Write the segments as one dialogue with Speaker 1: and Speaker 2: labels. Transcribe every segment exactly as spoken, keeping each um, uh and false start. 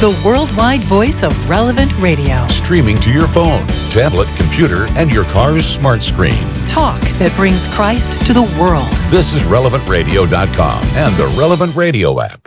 Speaker 1: the worldwide voice of Relevant Radio.
Speaker 2: Streaming to your phone, tablet, computer, and your car's smart screen.
Speaker 1: Talk that brings Christ to the world.
Speaker 2: This is relevant radio dot com and the Relevant Radio app.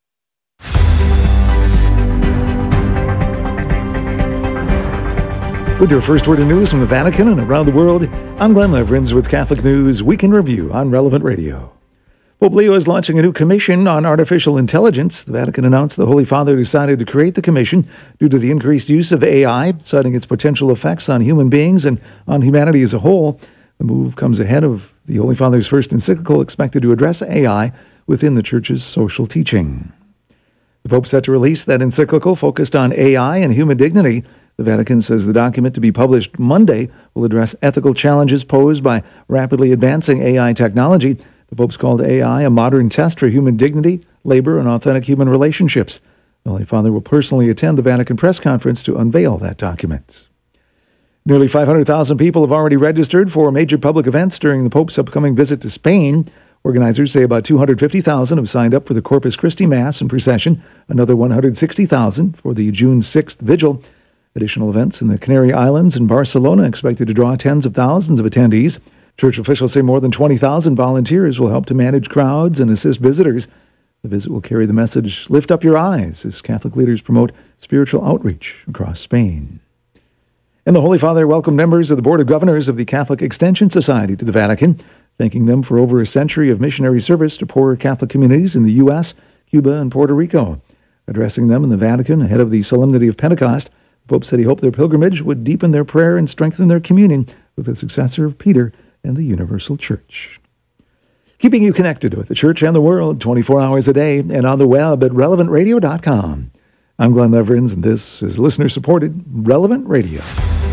Speaker 3: With your first word of news from the Vatican and around the world, I'm Glenn Leverins with Catholic News Week in Review on Relevant Radio. Pope Leo is launching a new commission on artificial intelligence. The Vatican announced the Holy Father decided to create the commission due to the increased use of A I, citing its potential effects on human beings and on humanity as a whole. The move comes ahead of the Holy Father's first encyclical expected to address A I within the Church's social teaching. The Pope set to release that encyclical focused on A I and human dignity. The Vatican says the document, to be published Monday, will address ethical challenges posed by rapidly advancing A I technology. The Pope's called A I a modern test for human dignity, labor, and authentic human relationships. The Holy Father will personally attend the Vatican press conference to unveil that document. Nearly five hundred thousand people have already registered for major public events during the Pope's upcoming visit to Spain. Organizers say about two hundred fifty thousand have signed up for the Corpus Christi Mass and procession, another one hundred sixty thousand for the June sixth Vigil. Additional events in the Canary Islands and Barcelona expected to draw tens of thousands of attendees. Church officials say more than twenty thousand volunteers will help to manage crowds and assist visitors. The visit will carry the message, "Lift up your eyes," as Catholic leaders promote spiritual outreach across Spain. And the Holy Father welcomed members of the Board of Governors of the Catholic Extension Society to the Vatican, thanking them for over a century of missionary service to poorer Catholic communities in the U S, Cuba, and Puerto Rico. Addressing them in the Vatican ahead of the Solemnity of Pentecost, the Pope said he hoped their pilgrimage would deepen their prayer and strengthen their communion with the successor of Peter and the Universal Church. Keeping you connected with the Church and the world twenty-four hours a day and on the web at relevant radio dot com. I'm Glenn Leverins, and this is listener-supported Relevant Radio.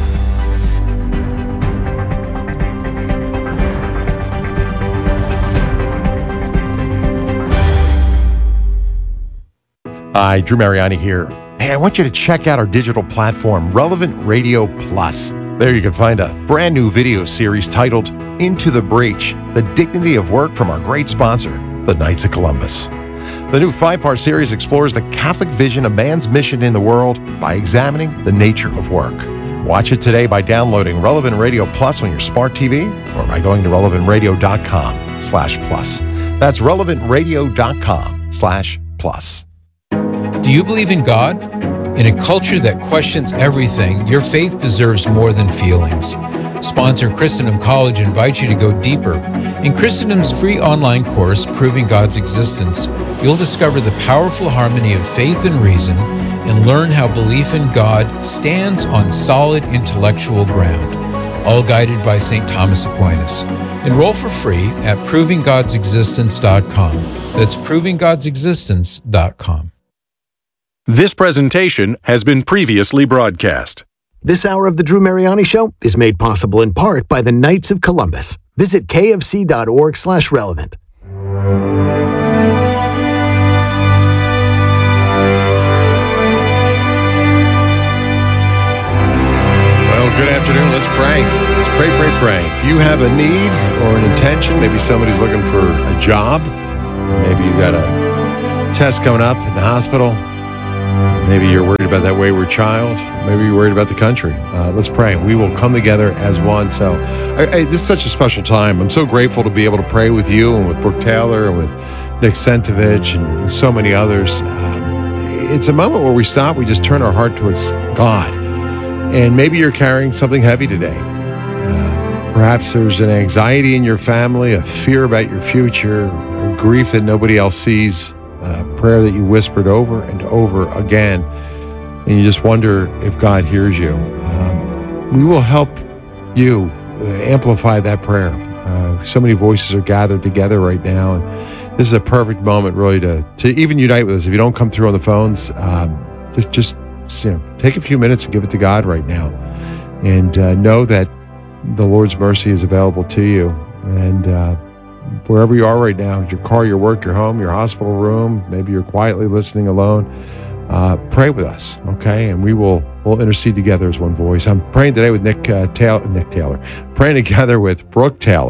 Speaker 4: Hi, Drew Mariani here. Hey, I want you to check out our digital platform, Relevant Radio Plus. There you can find a brand new video series titled Into the Breach, The Dignity of Work from our great sponsor, the Knights of Columbus. The new five-part series explores the Catholic vision of man's mission in the world by examining the nature of work. Watch it today by downloading Relevant Radio Plus on your smart T V or by going to relevant radio dot com slash plus. That's relevant radio dot com slash plus.
Speaker 5: Do you believe in God? In a culture that questions everything, your faith deserves more than feelings. Sponsor Christendom College invites you to go deeper. In Christendom's free online course, Proving God's Existence, you'll discover the powerful harmony of faith and reason and learn how belief in God stands on solid intellectual ground, all guided by Saint Thomas Aquinas. Enroll for free at proving gods existence dot com. That's proving gods existence dot com.
Speaker 6: This presentation has been previously broadcast.
Speaker 7: This hour of the Drew Mariani Show is made possible in part by the Knights of Columbus. Visit k f c dot org slash relevant.
Speaker 4: Well, good afternoon. Let's pray. Let's pray, pray, pray. If you have a need or an intention, maybe somebody's looking for a job, maybe you've got a test coming up in the hospital, maybe you're worried about that wayward child, maybe you're worried about the country. Uh, let's pray. We will come together as one. So I, I, this is such a special time. I'm so grateful to be able to pray with you and with Brooke Taylor and with Nick Sentovich and so many others. Um, it's a moment where we stop, we just turn our heart towards God. And maybe you're carrying something heavy today. Uh, perhaps there's an anxiety in your family, a fear about your future, a grief that nobody else sees, a prayer that you whispered over and over again, and you just wonder if God hears you. Um, we will help you amplify that prayer. Uh, so many voices are gathered together right now, and this is a perfect moment really to, to even unite with us. If you don't come through on the phones, um, just, just you know, take a few minutes and give it to God right now, and uh, know that the Lord's mercy is available to you. And uh, wherever you are right now, your car, your work, your home, your hospital room, maybe you're quietly listening alone, uh, pray with us, okay? And we will we'll intercede together as one voice. I'm praying today with Nick uh, Taylor, Nick Taylor, praying together with Brooke Taylor,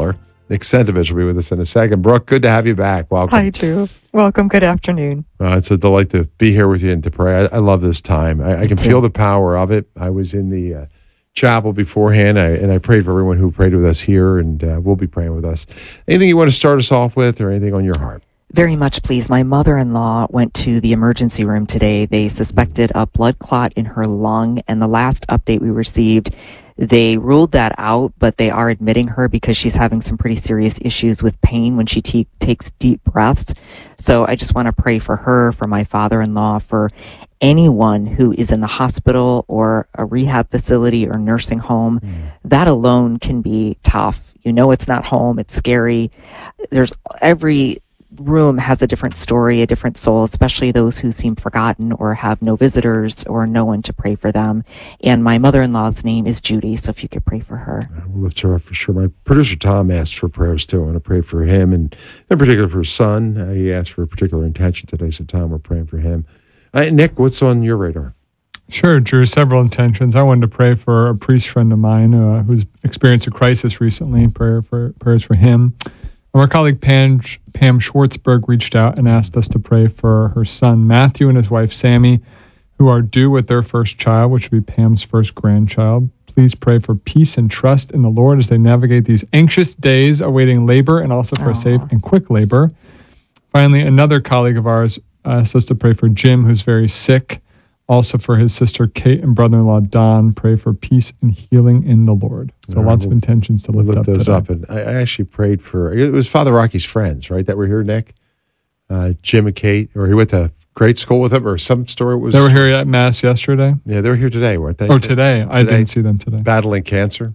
Speaker 4: Nick Sentovich will be with us in a second. Brooke, good to have you back. Welcome.
Speaker 8: Hi, Drew. Welcome. Good afternoon.
Speaker 4: Uh, it's a delight to be here with you and to pray. I, I love this time. I, I can feel the power of it. I was in the uh, chapel beforehand, I, and I prayed for everyone who prayed with us here, and uh, will be praying with us. Anything you want to start us off with, or anything on your heart?
Speaker 8: Very much, please. My mother-in-law went to the emergency room today. They suspected a blood clot in her lung, and the last update we received, they ruled that out, but they are admitting her because she's having some pretty serious issues with pain when she te- takes deep breaths. So I just want to pray for her, for my father-in-law, for anyone who is in the hospital or a rehab facility or nursing home. Mm. That alone can be tough. You know, it's not home. It's scary. There's every room has a different story, a different soul, especially those who seem forgotten or have no visitors or no one to pray for them. And my mother-in-law's name is Judy, so if you could pray for her.
Speaker 4: We'll lift her up for sure. My producer Tom asked for prayers too. I want to pray for him, and in particular for his son. Uh, he asked for a particular intention today, so Tom, we're praying for him. Uh, Nick, what's on your radar?
Speaker 9: Sure, Drew, several intentions. I wanted to pray for a priest friend of mine uh, who's experienced a crisis recently. Prayer for prayers for him. Our colleague Pam, Pam Schwartzberg reached out and asked us to pray for her son Matthew and his wife Sammy, who are due with their first child, which would be Pam's first grandchild. Please pray for peace and trust in the Lord as they navigate these anxious days awaiting labor, and also for
Speaker 8: Aww.
Speaker 9: safe and quick labor. Finally, another colleague of ours asked us to pray for Jim, who's very sick. Also for his sister Kate and brother-in-law Don, pray for peace and healing in the Lord. So
Speaker 4: All
Speaker 9: lots
Speaker 4: right,
Speaker 9: of
Speaker 4: we'll,
Speaker 9: intentions to
Speaker 4: we'll
Speaker 9: lift,
Speaker 4: lift
Speaker 9: up
Speaker 4: those
Speaker 9: today.
Speaker 4: up. And I, I actually prayed for, it was Father Rocky's friends, right, that were here, Nick? Uh, Jim and Kate, or he went to grade school with them, or some story was.
Speaker 9: They were here at Mass yesterday?
Speaker 4: Yeah, they were here today, weren't they?
Speaker 9: Oh, today. today. I didn't see them today.
Speaker 4: Battling cancer.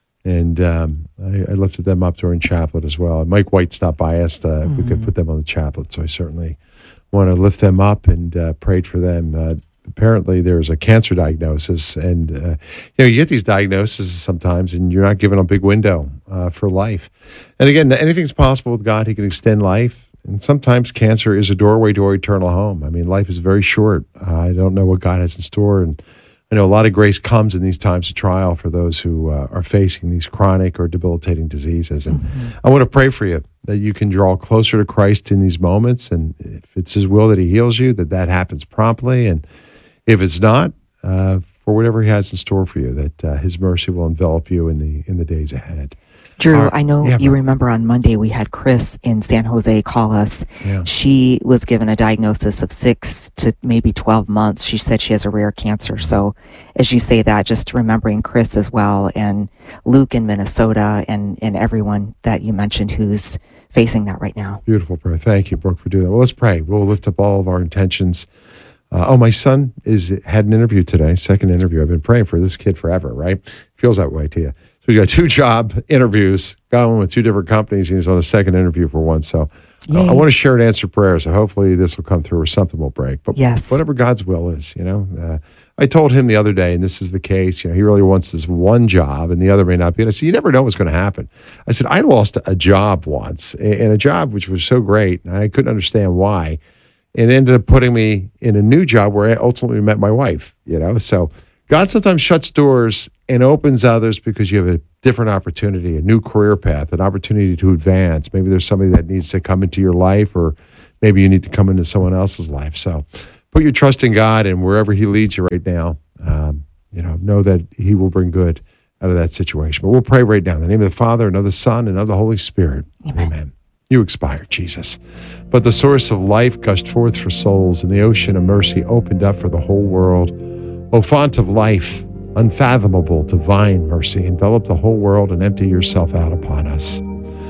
Speaker 4: And um, I, I lifted them up during chaplet as well. And Mike White stopped by, asked uh, mm-hmm. if we could put them on the chaplet. So I certainly want to lift them up and uh, prayed for them. Uh, apparently there's a cancer diagnosis, and uh, you know, you get these diagnoses sometimes and you're not given a big window uh, for life. And again, anything's possible with God. He can extend life, and sometimes cancer is a doorway to our eternal home. I mean, life is very short. uh, I don't know what God has in store, and I know a lot of grace comes in these times of trial for those who uh, are facing these chronic or debilitating diseases. And mm-hmm. I want to pray for you that you can draw closer to Christ in these moments, and if it's His will that He heals you, that that happens promptly, and if it's not, uh, for whatever He has in store for you, that uh, His mercy will envelop you in the in the days ahead.
Speaker 8: Drew,
Speaker 4: Our,
Speaker 8: I know
Speaker 4: yeah,
Speaker 8: you remember on Monday we had Chris in San Jose call us.
Speaker 4: Yeah.
Speaker 8: She was given a diagnosis of six to maybe twelve months. She said she has a rare cancer. So as you say that, just remembering Chris as well, and Luke in Minnesota, and, and everyone that you mentioned who's facing that right now.
Speaker 4: Beautiful prayer. Thank you, Brooke, for doing that. Well, let's pray. We'll lift up all of our intentions. Uh, oh, my son is had an interview today, second interview. I've been praying for this kid forever, right? Feels that way to you. So he's got two job interviews, got one with two different companies, and he's on a second interview for one. So uh, I want to share and answer prayer, so hopefully this will come through or something will break. But
Speaker 8: yes.
Speaker 4: Whatever God's will is, you know. Uh, I told him the other day, and this is the case, you know, he really wants this one job, and the other may not be. And I said, you never know what's going to happen. I said, I lost a job once, and a job which was so great, and I couldn't understand why. And it ended up putting me in a new job where I ultimately met my wife, you know. So God sometimes shuts doors and opens others because you have a different opportunity, a new career path, an opportunity to advance. Maybe there's somebody that needs to come into your life, or maybe you need to come into someone else's life. So put your trust in God, and wherever He leads you right now, um, you know, know that He will bring good out of that situation. But we'll pray right now in the name of the Father, and of the Son, and of the Holy Spirit. Amen. Amen. You expired, Jesus. But the source of life gushed forth for souls, and the ocean of mercy opened up for the whole world. O font of life, unfathomable divine mercy, envelop the whole world and empty yourself out upon us.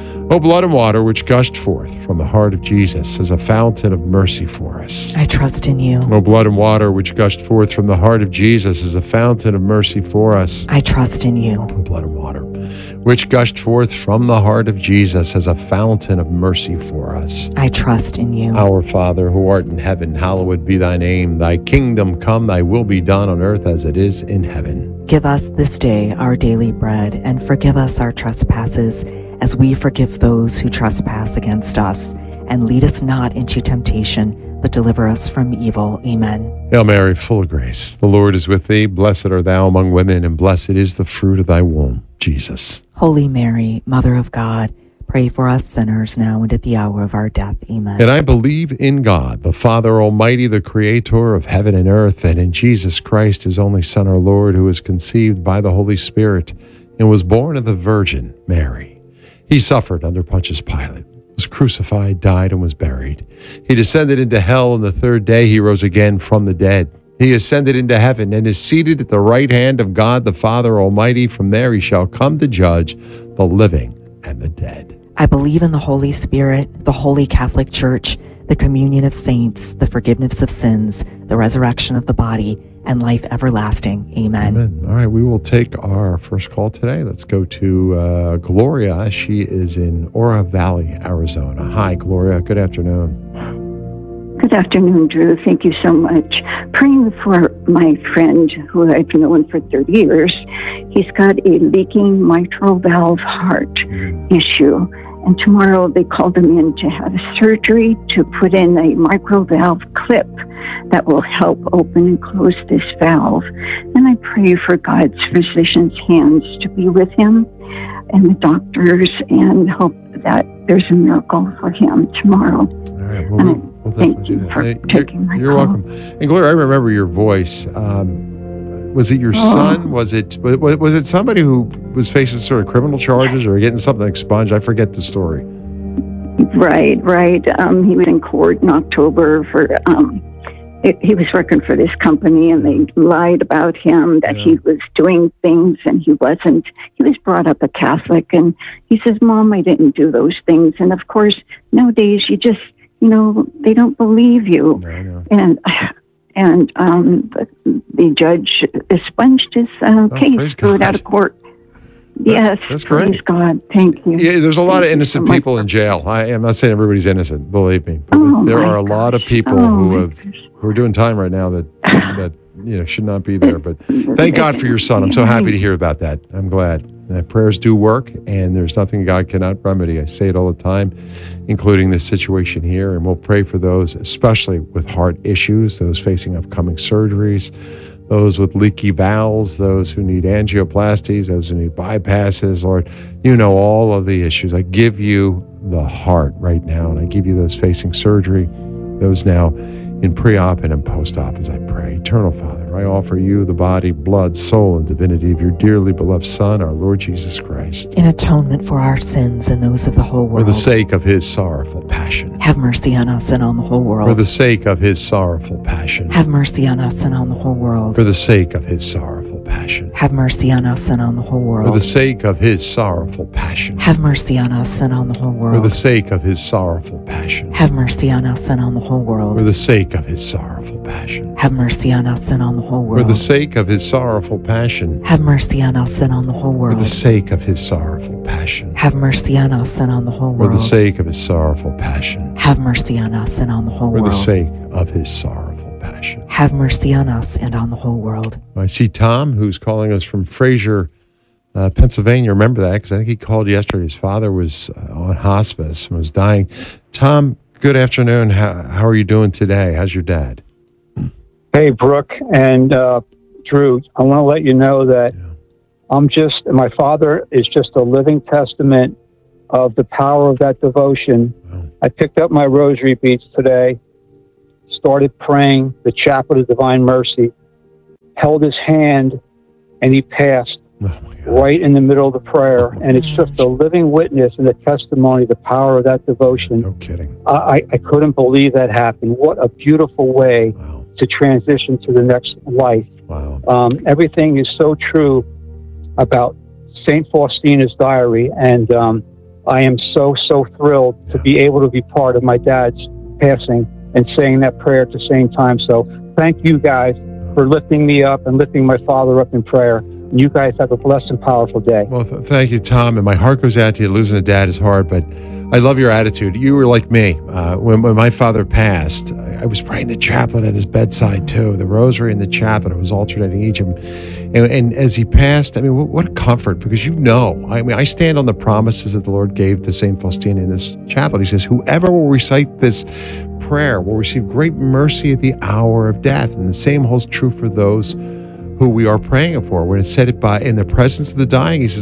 Speaker 4: O blood and water which gushed forth from the heart of Jesus as a fountain of mercy for us.
Speaker 8: I trust in you.
Speaker 4: O blood and water which gushed forth from the heart of Jesus as a fountain of mercy for us.
Speaker 8: I trust in you.
Speaker 4: O blood and water which gushed forth from the heart of Jesus as a fountain of mercy for us.
Speaker 8: I trust in you.
Speaker 4: Our Father, who art in heaven, hallowed be thy name. Thy kingdom come, thy will be done on earth as it is in heaven.
Speaker 8: Give us this day our daily bread, and forgive us our trespasses, as we forgive those who trespass against us. And lead us not into temptation, but deliver us from evil. Amen.
Speaker 4: Hail Mary, full of grace, the Lord is with thee. Blessed art thou among women, and blessed is the fruit of thy womb, Jesus.
Speaker 8: Holy Mary, Mother of God, Pray for us sinners now and at the hour of our death. Amen.
Speaker 4: And I believe in God, the Father Almighty, the creator of heaven and earth, and in Jesus Christ, his only Son, our Lord, who was conceived by the Holy Spirit and was born of the Virgin Mary. He suffered under Pontius Pilate, was crucified, died, and was buried. He descended into hell, and the third day he rose again from the dead. He ascended into heaven and is seated at the right hand of God the Father Almighty. From there he shall come to judge the living and the dead.
Speaker 8: I believe in the Holy Spirit, the Holy Catholic Church, the communion of saints, the forgiveness of sins, the resurrection of the body, and life everlasting. Amen.
Speaker 4: Amen. All right, we will take our first call today. Let's go to uh, Gloria. She is in Oro Valley, Arizona. Hi, Gloria. Good afternoon.
Speaker 10: Good afternoon, Drew. Thank you so much. Praying for my friend who I've known for thirty years. He's got a leaking mitral valve heart issue. And tomorrow they called him in to have surgery to put in a micro valve clip that will help open and close this valve. And I pray for God's physician's hands to be with him and the doctors, and hope that there's a miracle for him tomorrow.
Speaker 4: All right. Well, we'll, we'll
Speaker 10: thank you for
Speaker 4: hey,
Speaker 10: taking
Speaker 4: you're,
Speaker 10: my
Speaker 4: You're
Speaker 10: call.
Speaker 4: welcome. And Gloria, I remember your voice. Um, was it your
Speaker 10: Oh.
Speaker 4: son? Was it was, was it somebody who was facing sort of criminal charges or getting something expunged? I forget the story.
Speaker 10: Right, right. Um, he was in court in October for, um, it, he was working for this company, and they lied about him that
Speaker 4: Yeah.
Speaker 10: he was doing things and he wasn't. He was brought up a Catholic, and he says, Mom, I didn't do those things. And of course, nowadays you just, you know, they don't believe you.
Speaker 4: I know.
Speaker 10: And and um, the, the judge expunged his uh,
Speaker 4: Oh,
Speaker 10: case,
Speaker 4: praise
Speaker 10: threw it
Speaker 4: God.
Speaker 10: out of court.
Speaker 4: That's-
Speaker 10: yes,
Speaker 4: that's great.
Speaker 10: praise God. Thank you.
Speaker 4: Yeah, there's a lot
Speaker 10: Thank
Speaker 4: of
Speaker 10: you
Speaker 4: innocent
Speaker 10: so much.
Speaker 4: people in jail. I am not saying everybody's innocent, believe me. But
Speaker 10: Oh,
Speaker 4: there
Speaker 10: my
Speaker 4: are a lot of
Speaker 10: gosh.
Speaker 4: people
Speaker 10: Oh,
Speaker 4: who
Speaker 10: my
Speaker 4: have
Speaker 10: gosh.
Speaker 4: who are doing time right now that that you know should not be there. But thank God for your son. I'm so happy to hear about that. I'm glad. Uh, prayers do work, and there's nothing God cannot remedy. I say it all the time, including this situation here. And we'll pray for those, especially with heart issues, those facing upcoming surgeries, those with leaky valves, those who need angioplasties, those who need bypasses. Lord, you know all of the issues. I give you the heart right now, and I give you those facing surgery, those now in pre-op and in post-op as I pray. Eternal Father, I offer you the body, blood, soul, and divinity of your dearly beloved Son, our Lord Jesus Christ,
Speaker 8: In atonement for our sins and those of the whole
Speaker 4: for
Speaker 8: world.
Speaker 4: the sake of his sorrowful passion.
Speaker 8: Have mercy on us and on the whole world.
Speaker 4: For the sake of his sorrowful passion.
Speaker 8: Have mercy on us and on the whole world.
Speaker 4: For the sake of his sorrowful passion.
Speaker 8: Have mercy on us and on the whole
Speaker 4: For the
Speaker 8: world.
Speaker 4: sake of his sorrowful passion.
Speaker 8: Have mercy on us and on the whole
Speaker 4: For the
Speaker 8: world.
Speaker 4: sake of his sorrowful passion.
Speaker 8: Have mercy on us and on the whole
Speaker 4: For
Speaker 8: world.
Speaker 4: the sake of his sorrowful passion.
Speaker 8: Have mercy on us and on the whole
Speaker 4: For
Speaker 8: world.
Speaker 4: the sake of his sorrowful passion.
Speaker 8: Have mercy on us and on the whole
Speaker 4: For
Speaker 8: world.
Speaker 4: the sake of his sorrowful passion.
Speaker 8: Have mercy on us and on the whole
Speaker 4: For the
Speaker 8: world.
Speaker 4: sake of his sorrowful passion.
Speaker 8: Have mercy on us and on the whole
Speaker 4: For the
Speaker 8: world.
Speaker 4: sake of his sorrowful passion.
Speaker 8: Have mercy on us and on the whole world.
Speaker 4: I see Tom, who's calling us from Fraser, uh, Pennsylvania. Remember that because I think he called yesterday. His father was uh, on hospice and was dying. Tom, good afternoon. How, how are you doing today? How's your dad?
Speaker 11: Hey, Brooke and uh, Drew, I want to let you know that
Speaker 4: Yeah.
Speaker 11: I'm just, my father is just a living testament of the power of that devotion.
Speaker 4: Wow.
Speaker 11: I picked up my rosary beads today, started praying the Chaplet of Divine Mercy, held his hand, and he passed
Speaker 4: Oh, my God.
Speaker 11: right in the middle of the prayer. And it's just a living witness and a testimony of the power of that devotion.
Speaker 4: No kidding.
Speaker 11: I, I I couldn't believe that happened. What a beautiful way
Speaker 4: Wow.
Speaker 11: to transition to the next life.
Speaker 4: Wow.
Speaker 11: Um, everything is so true about Saint Faustina's diary, and um, I am so, so thrilled to
Speaker 4: Yeah.
Speaker 11: be able to be part of my dad's passing and saying that prayer at the same time. So thank you guys for lifting me up and lifting my father up in prayer. And you guys have a blessed and powerful day.
Speaker 4: Well, th- thank you, Tom. And my heart goes out to you. Losing a dad is hard, but I love your attitude. You were like me. Uh, when, when my father passed, I, I was praying the chaplet at his bedside too. The rosary and the chaplet. I was alternating each of them. And, and as he passed, I mean, what, what a comfort, because you know, I mean, I stand on the promises that the Lord gave to Saint Faustina in this chaplet. He says, whoever will recite this prayer will receive great mercy at the hour of death. And the same holds true for those who we are praying for. When it said it by in the presence of the dying, he says, I,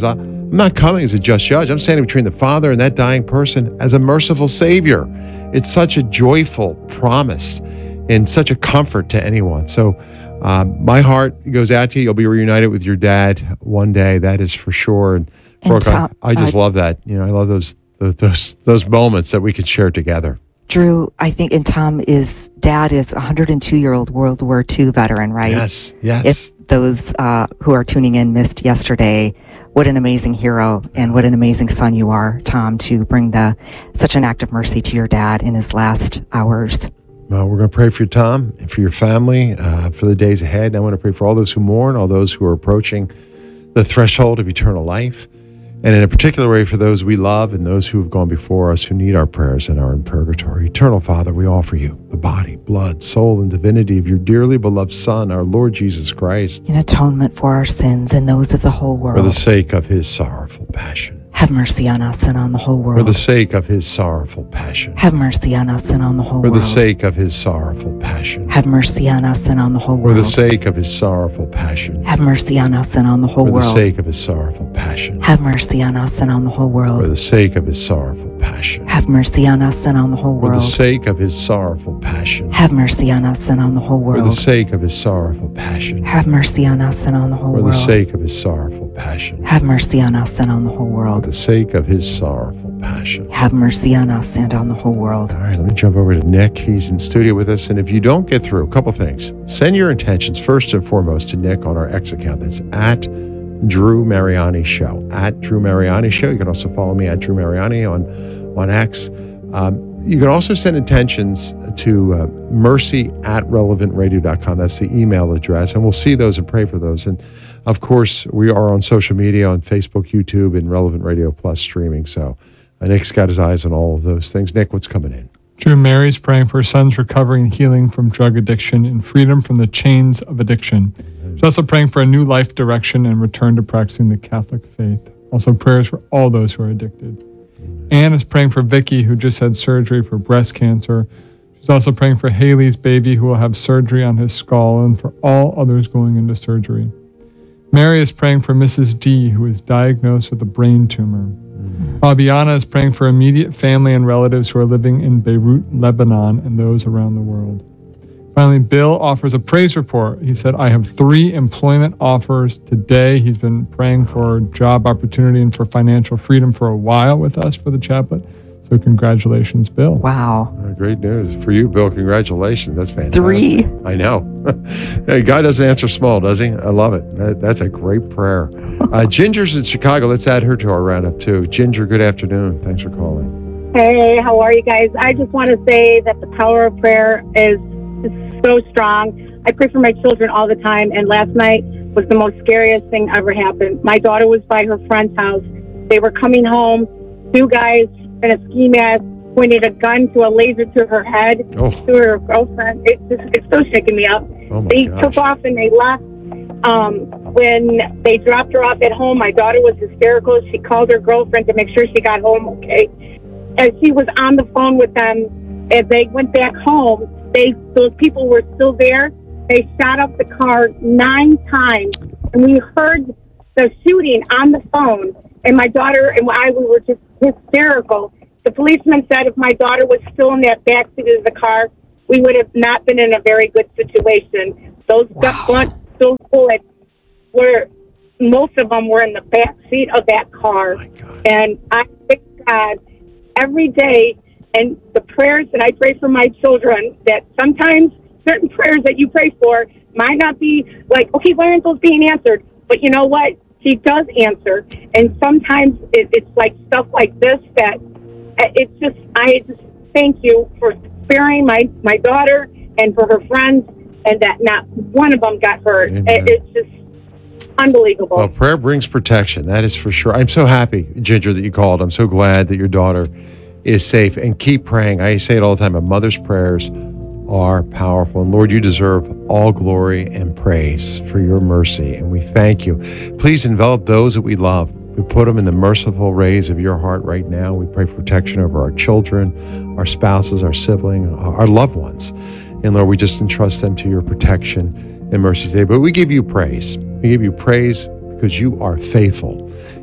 Speaker 4: I'm not coming as a just judge. I'm standing between the Father and that dying person as a merciful Savior. It's such a joyful promise and such a comfort to anyone. So um, my heart goes out to you. You'll be reunited with your dad one day. That is for sure. And,
Speaker 8: And
Speaker 4: Brooke,
Speaker 8: Tom,
Speaker 4: I, I just
Speaker 8: uh,
Speaker 4: love that. You know, I love those those those moments that we can share together.
Speaker 8: Drew, I think, and Tom, is dad is a one hundred two year old World War Two veteran, right?
Speaker 4: Yes, yes.
Speaker 8: If those uh, who are tuning in missed yesterday, what an amazing hero and what an amazing son you are, Tom, to bring the such an act of mercy to your dad in his last hours.
Speaker 4: Well, we're going to pray for you, Tom, and for your family, uh, for the days ahead. And I want to pray for all those who mourn, all those who are approaching the threshold of eternal life. And in a particular way, for those we love and those who have gone before us who need our prayers and are in purgatory. Eternal Father, we offer you the body, blood, soul, and divinity of your dearly beloved Son, our Lord Jesus Christ,
Speaker 8: In atonement for our sins and those of the whole
Speaker 4: for the
Speaker 8: world.
Speaker 4: sake of his sorrowful passion.
Speaker 8: Have mercy on us and on the whole
Speaker 4: For
Speaker 8: world.
Speaker 4: the sake of his sorrowful passion.
Speaker 8: Have mercy on us and on the whole
Speaker 4: For the
Speaker 8: world.
Speaker 4: sake of his sorrowful passion.
Speaker 8: Have mercy on us and on the whole
Speaker 4: For the
Speaker 8: world.
Speaker 4: sake of his sorrowful passion.
Speaker 8: Have mercy on us and on the whole
Speaker 4: For the
Speaker 8: world.
Speaker 4: sake of his sorrowful passion.
Speaker 8: Have mercy on us and on the whole
Speaker 4: For
Speaker 8: world.
Speaker 4: the sake of his sorrowful passion.
Speaker 8: Have mercy on us and on the whole
Speaker 4: For the
Speaker 8: world.
Speaker 4: sake of his sorrowful passion.
Speaker 8: Have mercy on us and on the whole
Speaker 4: For the
Speaker 8: world.
Speaker 4: sake of his sorrowful passion.
Speaker 8: Have mercy on us and on the whole
Speaker 4: For the
Speaker 8: world.
Speaker 4: sake of his sorrowful passion.
Speaker 8: Have mercy on us and on the whole
Speaker 4: For
Speaker 8: world.
Speaker 4: the sake of his sorrowful passion.
Speaker 8: Have mercy on us and on the whole world.
Speaker 4: All right, let me jump over to Nick. He's in studio with us. And if you don't get through, a couple things. Send your intentions first and foremost to Nick on our X account. That's at Drew Mariani Show. At Drew Mariani Show. You can also follow me at Drew Mariani on, on X. Um, you can also send intentions to uh, mercy at relevant radio dot com. That's the email address. And we'll see those and pray for those. And of course, we are on social media, on Facebook, YouTube, and Relevant Radio Plus streaming. So uh, Nick's got his eyes on all of those things. Nick, what's coming in?
Speaker 9: Drew, Mary's praying for her son's recovery and healing from drug addiction and freedom from the chains of addiction. She's also praying for a new life direction and return to practicing the Catholic faith. Also prayers for all those who are addicted. Anne is praying for Vicky, who just had surgery for breast cancer. She's also praying for Haley's baby, who will have surgery on his skull, and for all others going into surgery. Mary is praying for Missus D, who is diagnosed with a brain tumor. Fabiana is praying for immediate family and relatives who are living in Beirut, Lebanon, and those around the world. Finally, Bill offers a praise report. He said, I have three employment offers today. He's been praying for job opportunity and for financial freedom for a while with us for the chaplet. So congratulations, Bill.
Speaker 8: Wow.
Speaker 4: Uh, great news for you, Bill. Congratulations. That's fantastic.
Speaker 8: Three.
Speaker 4: I know. Hey, God doesn't answer small, does he? I love it. That, that's a great prayer. Uh, Ginger's in Chicago. Let's add her to our roundup, too. Ginger, good afternoon. Thanks for calling.
Speaker 12: Hey, how are you guys? I just want to say that the power of prayer is, is so strong. I pray for my children all the time, and last night was the most scariest thing ever happened. My daughter was by her friend's house. They were coming home. Two guys in a ski mask pointed a gun to a laser to her head,
Speaker 4: oh.
Speaker 12: to her girlfriend. It's just, it's still shaking me up.
Speaker 4: Oh my
Speaker 12: they
Speaker 4: gosh.
Speaker 12: took off and they left. Um, when they dropped her off at home, my daughter was hysterical. She called her girlfriend to make sure she got home okay. And she was on the phone with them. As they went back home, they those people were still there. They shot up the car nine times, and we heard the shooting on the phone. And my daughter and I, we were just hysterical. The policeman said if my daughter was still in that backseat of the car, we would have not been in a very good situation. Those
Speaker 8: Wow.
Speaker 12: blunt, those bullets were, most of them were in the back seat of that car.
Speaker 4: Oh
Speaker 12: And I thank God every day, and the prayers that I pray for my children, that sometimes certain prayers that you pray for might not be like, okay, why aren't those being answered? But you know what? He does answer. And sometimes it, it's like stuff like this that it's just, I just thank you for sparing my, my daughter and for her friends, and that not one of them got hurt. It, it's just unbelievable.
Speaker 4: Well, prayer brings protection. That is for sure. I'm so happy, Ginger, that you called. I'm so glad that your daughter is safe. And keep praying. I say it all the time. A mother's prayers are powerful. And Lord, you deserve all glory and praise for your mercy. And we thank you. Please envelop those that we love. We put them in the merciful rays of your heart right now. We pray for protection over our children, our spouses, our siblings, our loved ones. And Lord, we just entrust them to your protection and mercy today. But we give you praise. We give you praise because you are faithful.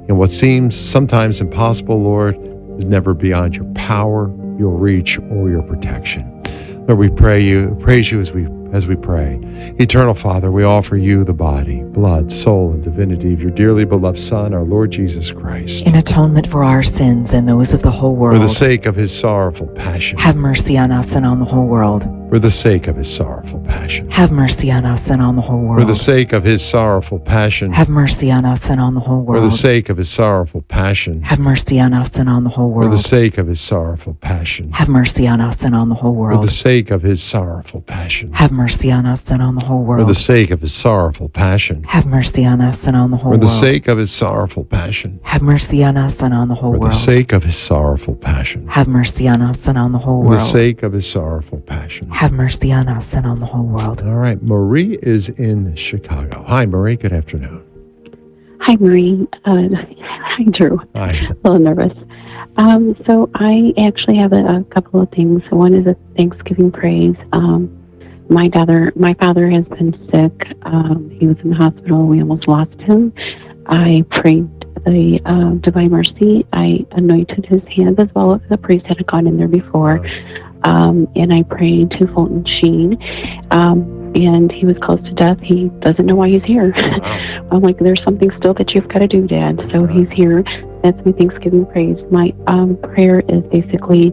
Speaker 4: And what seems sometimes impossible, Lord, is never beyond your power, your reach, or your protection. Lord, we pray you, praise you as we as we pray. Eternal Father, we offer you the body, blood, soul, and divinity of your dearly beloved Son, our Lord Jesus Christ.
Speaker 8: In atonement for our sins and those of the whole world.
Speaker 4: For the sake of his sorrowful passion.
Speaker 8: Have mercy on us and on the whole world.
Speaker 4: For the sake of his sorrowful passion.
Speaker 8: Have mercy on us and on the whole world.
Speaker 4: For the sake of his sorrowful passion.
Speaker 8: Have mercy on us and on the whole world.
Speaker 4: For the sake of his sorrowful passion.
Speaker 8: Have mercy on us and on the whole world.
Speaker 4: For the sake of his sorrowful passion.
Speaker 8: Have mercy on us and on the whole world.
Speaker 4: For the sake of his sorrowful passion.
Speaker 8: Have mercy on us and on the whole world.
Speaker 4: For the sake of his sorrowful passion.
Speaker 8: Have mercy on us and on the whole
Speaker 4: world. For the
Speaker 8: world.
Speaker 4: sake of his sorrowful passion.
Speaker 8: Have mercy on us and on the whole
Speaker 4: For
Speaker 8: world.
Speaker 4: the sake of his sorrowful passion.
Speaker 8: Have mercy on us and on the whole
Speaker 4: For
Speaker 8: world.
Speaker 4: the sake of his sorrowful passion.
Speaker 8: Have mercy on us and on the whole world.
Speaker 4: All right, Marie is in Chicago. Hi, Marie. Good afternoon.
Speaker 13: Hi, Marie. Uh, hi, Drew.
Speaker 4: Hi.
Speaker 13: A little nervous. Um, so I actually have a, a couple of things. One is a Thanksgiving praise. Um, my father, my father has been sick. Um, he was in the hospital. We almost lost him. I prayed the uh, Divine Mercy. I anointed his hands as well as the priest had gone in there before. Um, and I prayed to Fulton Sheen. Um, and he was close to death. He doesn't know why he's here.
Speaker 4: Wow.
Speaker 13: I'm like, there's something still that you've got to do, Dad. So he's here. That's my Thanksgiving praise. My um, prayer is basically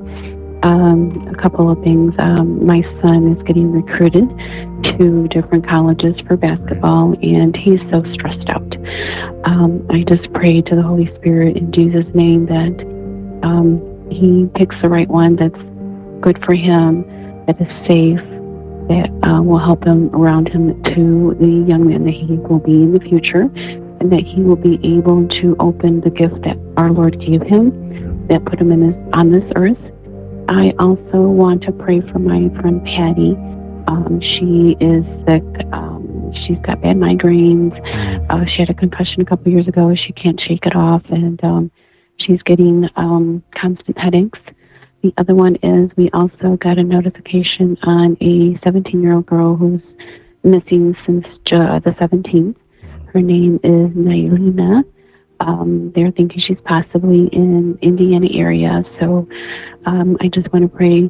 Speaker 13: um, a couple of things. Um, my son is getting recruited to different colleges for basketball, and he's so stressed out. Um, I just pray to the Holy Spirit in Jesus' name that um, he picks the right one that's good for him, that is safe, that uh, will help him around him to the young man that he will be in the future, and that he will be able to open the gift that our Lord gave him, that put him in this, on this earth. I also want to pray for my friend Patty. Um, she is sick. Um, she's got bad migraines. Uh, she had a concussion a couple years ago. She can't shake it off, and um, she's getting um, constant headaches. The other one is we also got a notification on a seventeen-year-old girl who's missing since uh, the seventeenth. Her name is Nailina. Um, they're thinking she's possibly in Indiana area. So um, I just want to pray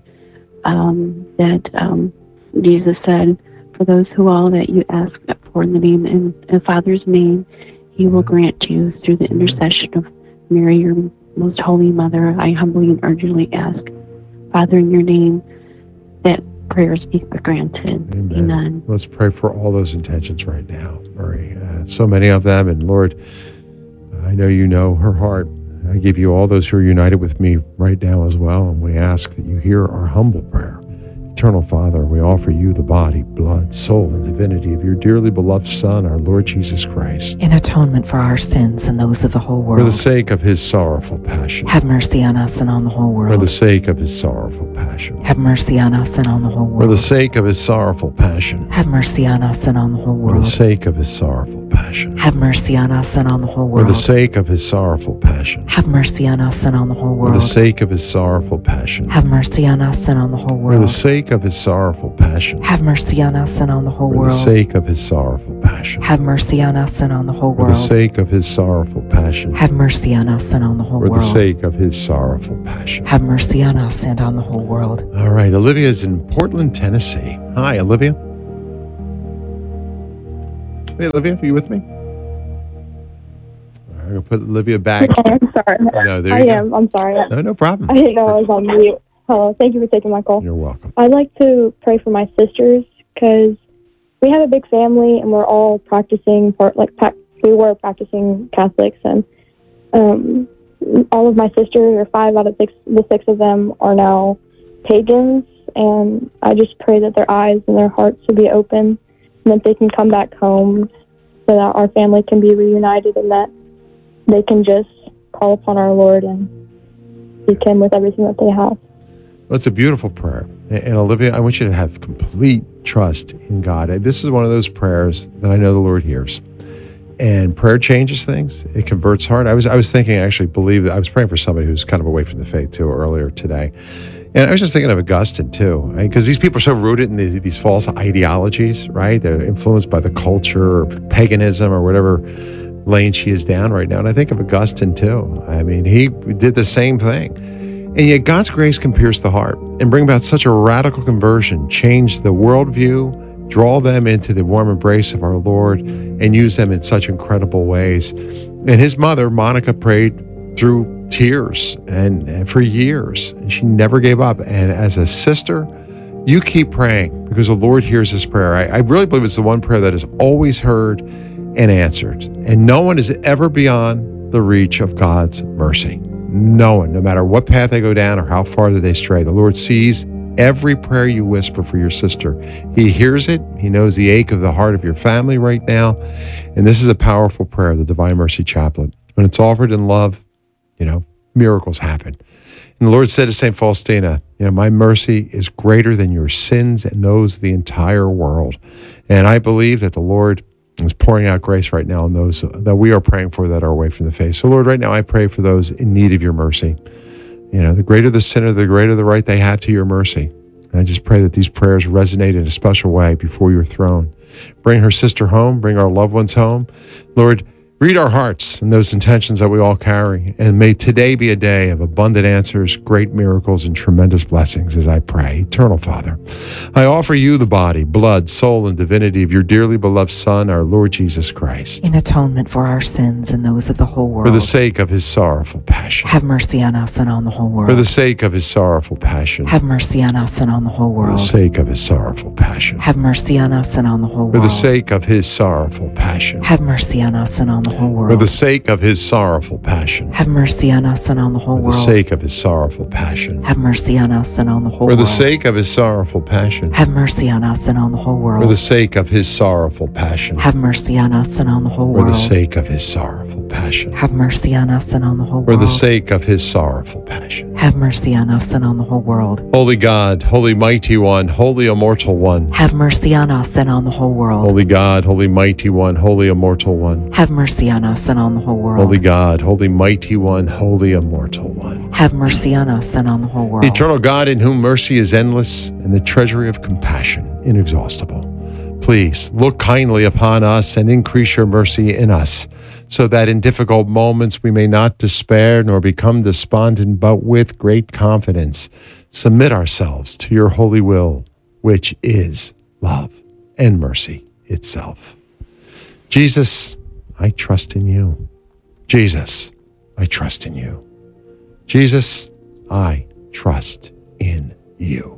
Speaker 13: um, that um, Jesus said, for those who all that you ask for in the name, in the Father's name, he will grant you through the intercession of Mary, your most holy mother. I humbly and urgently ask, Father, in your name, that prayers be granted.
Speaker 4: Amen.
Speaker 13: Amen.
Speaker 4: Let's pray for all those intentions right now, Marie. Uh, so many of them, and Lord, I know you know her heart. I give you all those who are united with me right now as well, and we ask that you hear our humble prayer. Eternal Father, we offer you the body, blood, soul, and divinity of your dearly beloved Son, our Lord Jesus Christ.
Speaker 8: In atonement for our sins and those of the whole world.
Speaker 4: For the sake of his sorrowful passion.
Speaker 8: Have mercy on us and on the whole world.
Speaker 4: For the sake of his sorrowful passion.
Speaker 8: Have mercy on us and on the whole world.
Speaker 4: For the sake of his sorrowful passion.
Speaker 8: Have mercy on us and on the whole world.
Speaker 4: For the sake of his sorrowful passion.
Speaker 8: Have mercy on us and on the whole
Speaker 4: For
Speaker 8: world.
Speaker 4: the sake of his sorrowful passion.
Speaker 8: Have mercy on us and on the whole
Speaker 4: For
Speaker 8: world.
Speaker 4: the sake of his sorrowful passion.
Speaker 8: Have mercy on us and on the whole
Speaker 4: For
Speaker 8: world.
Speaker 4: the sake of his sorrowful passion.
Speaker 8: Have mercy on us and on the whole
Speaker 4: For the
Speaker 8: world.
Speaker 4: sake of his sorrowful passion.
Speaker 8: Have mercy on us and on the whole
Speaker 4: For the
Speaker 8: world.
Speaker 4: sake of his sorrowful passion.
Speaker 8: Have mercy on us and on the whole
Speaker 4: For the
Speaker 8: world.
Speaker 4: sake of his sorrowful passion.
Speaker 8: Have mercy on us and on the whole world.
Speaker 4: All right, Olivia's in Portland, Tennessee. Hi, Olivia. Hey, Olivia, are you with me? All right, I'm going to put Olivia back.
Speaker 14: I'm sorry.
Speaker 4: No, there
Speaker 14: I
Speaker 4: you go.
Speaker 14: am. I'm sorry.
Speaker 4: No, no problem.
Speaker 14: I didn't know I was on mute. Hello. Thank you for taking my call.
Speaker 4: You're welcome.
Speaker 14: I'd like to pray for my sisters because we have a big family and we're all practicing, part like pa- we were practicing Catholics, and um, all of my sisters, or five out of six, the six of them, are now pagans. And I just pray that their eyes and their hearts will be open, and that they can come back home, so that our family can be reunited, and that they can just call upon our Lord and seek Him with everything that they have.
Speaker 4: Well, it's a beautiful prayer. And, and Olivia, I want you to have complete trust in God. This is one of those prayers that I know the Lord hears. And prayer changes things. It converts heart. I was I was thinking, I actually believe that I was praying for somebody who's kind of away from the faith too earlier today. And I was just thinking of Augustine too, because these people are so rooted in the, these false ideologies, right? They're influenced by the culture or paganism or whatever laying she is down right now. And I think of Augustine too. I mean, he did the same thing. And yet God's grace can pierce the heart and bring about such a radical conversion, change the worldview, draw them into the warm embrace of our Lord, and use them in such incredible ways. And his mother, Monica, prayed through tears and, and for years, and she never gave up. And as a sister, you keep praying because the Lord hears this prayer. I, I really believe it's the one prayer that is always heard and answered. And no one is ever beyond the reach of God's mercy. No one, no matter what path they go down or how far that they stray. The Lord sees every prayer you whisper for your sister. He hears it. He knows the ache of the heart of your family right now. And this is a powerful prayer, the Divine Mercy Chaplet. When it's offered in love, you know, miracles happen. And the Lord said to Saint Faustina, you know, my mercy is greater than your sins and those of the entire world. And I believe that the Lord is pouring out grace right now on those that we are praying for that are away from the faith. So Lord, right now I pray for those in need of your mercy. You know, the greater the sinner, the greater the right they have to your mercy. And I just pray that these prayers resonate in a special way before your throne. Bring her sister home, bring our loved ones home. Lord, read our hearts and those intentions that we all carry. And may today be a day of abundant answers, great miracles, and tremendous blessings as I pray. Eternal Father, I offer you the body, blood, soul, and divinity of your dearly beloved Son, our Lord Jesus Christ.
Speaker 8: In atonement for our sins and those of the whole world.
Speaker 4: For the sake of his sorrowful passion.
Speaker 8: Have mercy on us and on the whole world.
Speaker 4: For the sake of his sorrowful passion.
Speaker 8: Have mercy on us and on the whole world.
Speaker 4: For the sake of his sorrowful passion.
Speaker 8: Have mercy on us and on the whole world.
Speaker 4: For the sake of his sorrowful passion.
Speaker 8: Have mercy on us and on the whole world.
Speaker 4: For the sake of his sorrowful passion.
Speaker 8: Have mercy on us and on the whole world.
Speaker 4: For the sake of his sorrowful passion.
Speaker 8: Have mercy on us and on the whole
Speaker 4: world. For
Speaker 8: world.
Speaker 4: the sake of his sorrowful passion.
Speaker 8: Have mercy on us and on the whole world.
Speaker 4: For the sake of his sorrowful passion.
Speaker 8: Have mercy on us and on the whole
Speaker 4: For
Speaker 8: world.
Speaker 4: the sake of his sorrowful passion.
Speaker 8: Have mercy on us and on the whole
Speaker 4: For
Speaker 8: world.
Speaker 4: the sake of his sorrowful passion.
Speaker 8: Have mercy on us and on the whole world.
Speaker 4: Holy God, holy mighty one, holy immortal one.
Speaker 8: Have mercy on us and on the whole world.
Speaker 4: Holy God, holy mighty one, holy immortal one.
Speaker 8: Have mercy on us and on the whole world.
Speaker 4: Holy God, holy mighty one, holy immortal one.
Speaker 8: Have mercy on us and on the whole world.
Speaker 4: Eternal God, in whom mercy is endless and the treasury of compassion inexhaustible. Please look kindly upon us and increase your mercy in us, so that in difficult moments we may not despair nor become despondent, but with great confidence submit ourselves to your holy will, which is love and mercy itself. Jesus, I trust in you. Jesus, I trust in you. Jesus, I trust in you.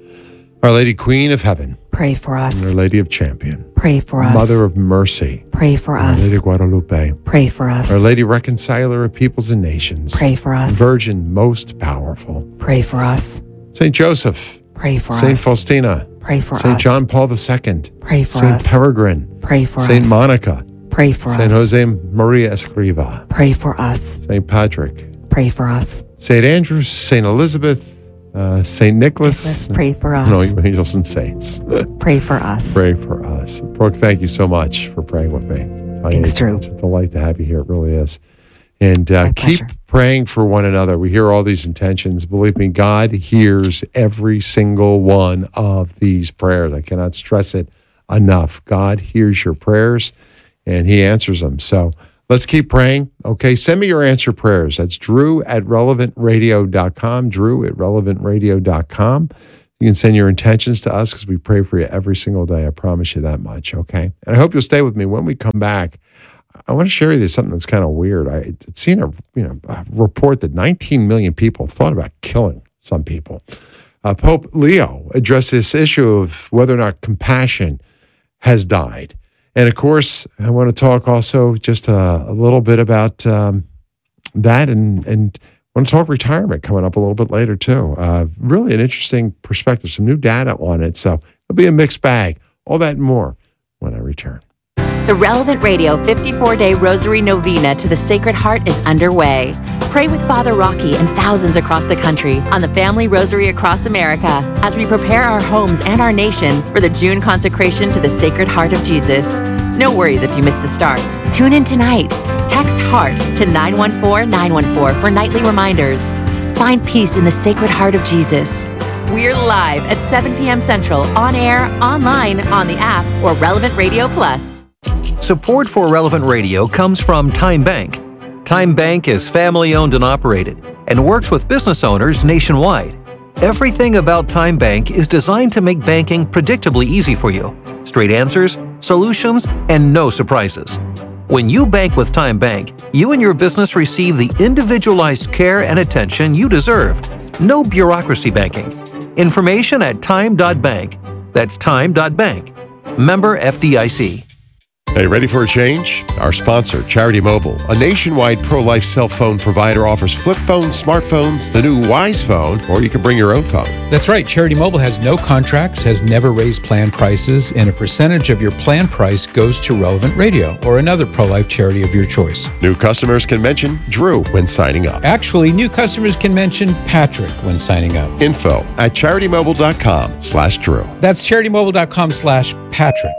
Speaker 4: Our Lady Queen of Heaven,
Speaker 8: pray for us.
Speaker 4: Our Lady of Champion,
Speaker 8: pray for us.
Speaker 4: Mother of Mercy,
Speaker 8: pray for
Speaker 4: Our
Speaker 8: us.
Speaker 4: Lady Guadalupe,
Speaker 8: pray for us.
Speaker 4: Our Lady Reconciler of Peoples and Nations,
Speaker 8: pray for us.
Speaker 4: Virgin most powerful,
Speaker 8: pray for us.
Speaker 4: Saint Joseph,
Speaker 8: pray for
Speaker 4: Saint
Speaker 8: us.
Speaker 4: Faustina,
Speaker 8: pray for
Speaker 4: Saint
Speaker 8: us.
Speaker 4: John Paul the Second,
Speaker 8: pray for
Speaker 4: Saint
Speaker 8: us.
Speaker 4: Peregrine,
Speaker 8: pray for
Speaker 4: Saint
Speaker 8: us.
Speaker 4: Monica,
Speaker 8: pray for
Speaker 4: Saint
Speaker 8: us.
Speaker 4: Jose Maria Escriva,
Speaker 8: pray for us.
Speaker 4: Saint Patrick,
Speaker 8: pray for us.
Speaker 4: Saint Andrew, Saint Elizabeth, uh, Saint Nicholas.
Speaker 8: Nicholas, pray for us.
Speaker 4: No, angels and saints.
Speaker 8: Pray for us.
Speaker 4: Pray for us. Brooke, thank you so much for praying with me.
Speaker 8: Thanks,
Speaker 4: it's,
Speaker 8: Drew.
Speaker 4: It's a delight to have you here. It really is. And uh,
Speaker 8: My
Speaker 4: keep
Speaker 8: pleasure.
Speaker 4: praying for one another. We hear all these intentions. Believe me, God hears every single one of these prayers. I cannot stress it enough. God hears your prayers and he answers them. So let's keep praying. Okay, send me your answer prayers. That's Drew at relevant radio dot com. Drew at relevant radio dot com. You can send your intentions to us because we pray for you every single day. I promise you that much, okay? And I hope you'll stay with me. When we come back, I want to share with you something that's kind of weird. I had seen a, you know, a report that nineteen million people thought about killing some people. Uh, Pope Leo addressed this issue of whether or not compassion has died. And of course, I want to talk also just a, a little bit about um, that, and and I want to talk retirement coming up a little bit later too. Uh, really an interesting perspective, some new data on it. So it'll be a mixed bag. All that and more when I return.
Speaker 15: The Relevant Radio fifty-four day Rosary Novena to the Sacred Heart is underway. Pray with Father Rocky and thousands across the country on the Family Rosary Across America as we prepare our homes and our nation for the June consecration to the Sacred Heart of Jesus. No worries if you miss the start. Tune in tonight. Text HEART to nine one four nine one four for nightly reminders. Find peace in the Sacred Heart of Jesus. We're live at seven p.m. Central, on air, online, on the app, or Relevant Radio Plus.
Speaker 16: Support for Relevant Radio comes from Time Bank. Time Bank is family-owned and operated and works with business owners nationwide. Everything about Time Bank is designed to make banking predictably easy for you. Straight answers, solutions, and no surprises. When you bank with Time Bank, you and your business receive the individualized care and attention you deserve. No bureaucracy banking. Information at time dot bank. That's time dot bank. Member F D I C.
Speaker 4: Hey, ready for a change? Our sponsor, Charity Mobile, a nationwide pro-life cell phone provider, offers flip phones, smartphones, the new Wise Phone, or you can bring your own phone.
Speaker 5: That's right. Charity Mobile has no contracts, has never raised plan prices, and a percentage of your plan price goes to Relevant Radio or another pro-life charity of your choice.
Speaker 4: New customers can mention Drew when signing up.
Speaker 5: Actually, new customers can mention Patrick when signing up.
Speaker 4: Info at charitymobile.com slash Drew.
Speaker 5: That's charitymobile.com slash Patrick.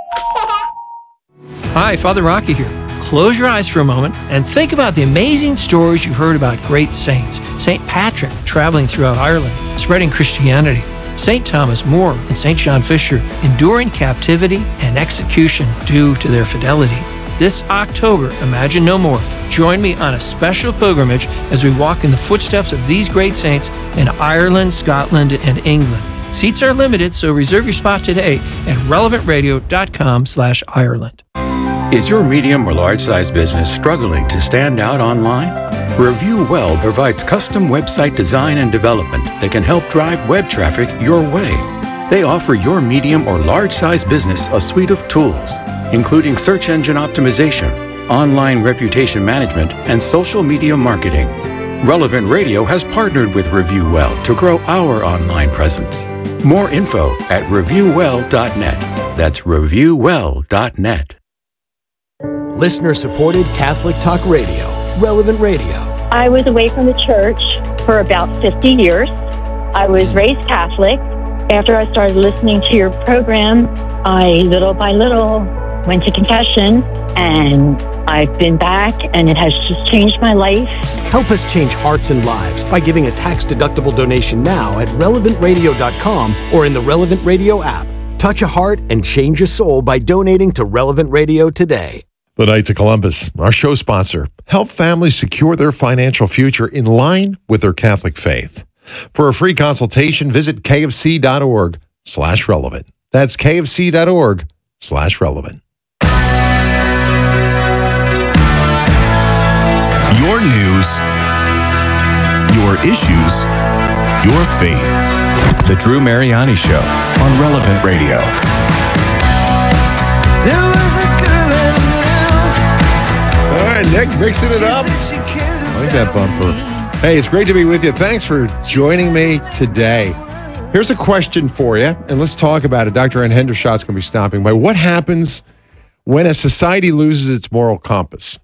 Speaker 17: Hi, Father Rocky here. Close your eyes for a moment and think about the amazing stories you've heard about great saints. Saint Patrick traveling throughout Ireland, spreading Christianity. Saint Thomas More and Saint John Fisher enduring captivity and execution due to their fidelity. This October, Imagine No More. Join me on a special pilgrimage as we walk in the footsteps of these great saints in Ireland, Scotland, and England. Seats are limited, so reserve your spot today at relevantradio.com slash Ireland.
Speaker 18: Is your medium or large-size business struggling to stand out online? Review Well provides custom website design and development that can help drive web traffic your way. They offer your medium or large-size business a suite of tools, including search engine optimization, online reputation management, and social media marketing. Relevant Radio has partnered with Review Well to grow our online presence. More info at review well dot net. That's review well dot net.
Speaker 7: Listener-supported Catholic Talk Radio, Relevant Radio.
Speaker 19: I was away from the church for about fifty years. I was raised Catholic. After I started listening to your program, I, little by little, went to confession, and I've been back, and it has just changed my life.
Speaker 7: Help us change hearts and lives by giving a tax-deductible donation now at relevant radio dot com or in the Relevant Radio app. Touch a heart and change a soul by donating to Relevant Radio today.
Speaker 4: The Knights of Columbus, our show sponsor, help families secure their financial future in line with their Catholic faith. For a free consultation, visit kfc.org slash relevant. That's kfc.org slash relevant.
Speaker 20: Your news, your issues, your faith. The Drew Mariani Show on Relevant Radio.
Speaker 4: All right, Nick, mixing it up. I like that bumper. Hey, it's great to be with you. Thanks for joining me today. Here's a question for you, and let's talk about it. Doctor Ann Hendershot's going to be stopping by. What happens when a society loses its moral compass?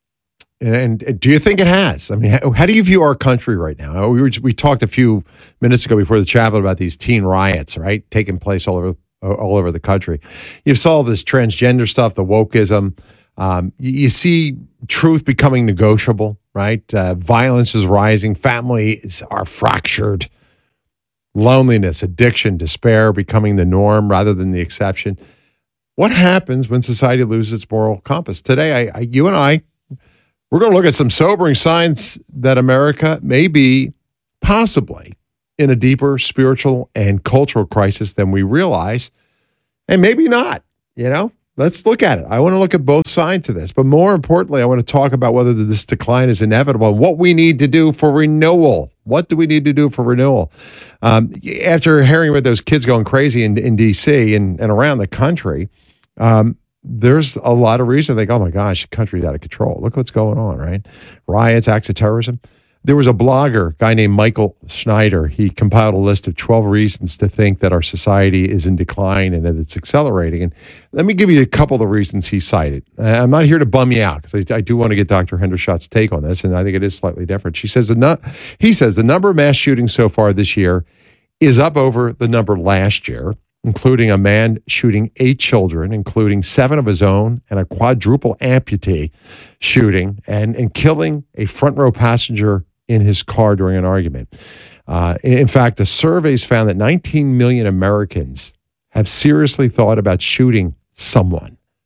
Speaker 4: And, and do you think it has? I mean, how, how do you view our country right now? We were, we talked a few minutes ago before the chapel about these teen riots, right, taking place all over all over the country. You saw this transgender stuff, the wokeism. Um, you, you see truth becoming negotiable, right? Uh, violence is rising. Families are fractured. Loneliness, addiction, despair becoming the norm rather than the exception. What happens when society loses its moral compass? Today, I, I, you and I, we're going to look at some sobering signs that America may be possibly in a deeper spiritual and cultural crisis than we realize, and maybe not, you know? Let's look at it. I want to look at both sides of this, but more importantly, I want to talk about whether this decline is inevitable and what we need to do for renewal. What do we need to do for renewal? Um, after hearing about those kids going crazy in, in D C and, and around the country, um, there's a lot of reason to think, oh my gosh, the country's out of control. Look what's going on, right? Riots, acts of terrorism. There was a blogger, a guy named Michael Schneider. He compiled a list of twelve reasons to think that our society is in decline and that it's accelerating. And let me give you a couple of the reasons he cited. I'm not here to bum you out because I, I do want to get Doctor Hendershot's take on this, and I think it is slightly different. She says the nu- he says the number of mass shootings so far this year is up over the number last year, including a man shooting eight children, including seven of his own, and a quadruple amputee shooting, and, and killing a front row passenger in his car during an argument. Uh, in fact, the surveys found that nineteen million Americans have seriously thought about shooting someone.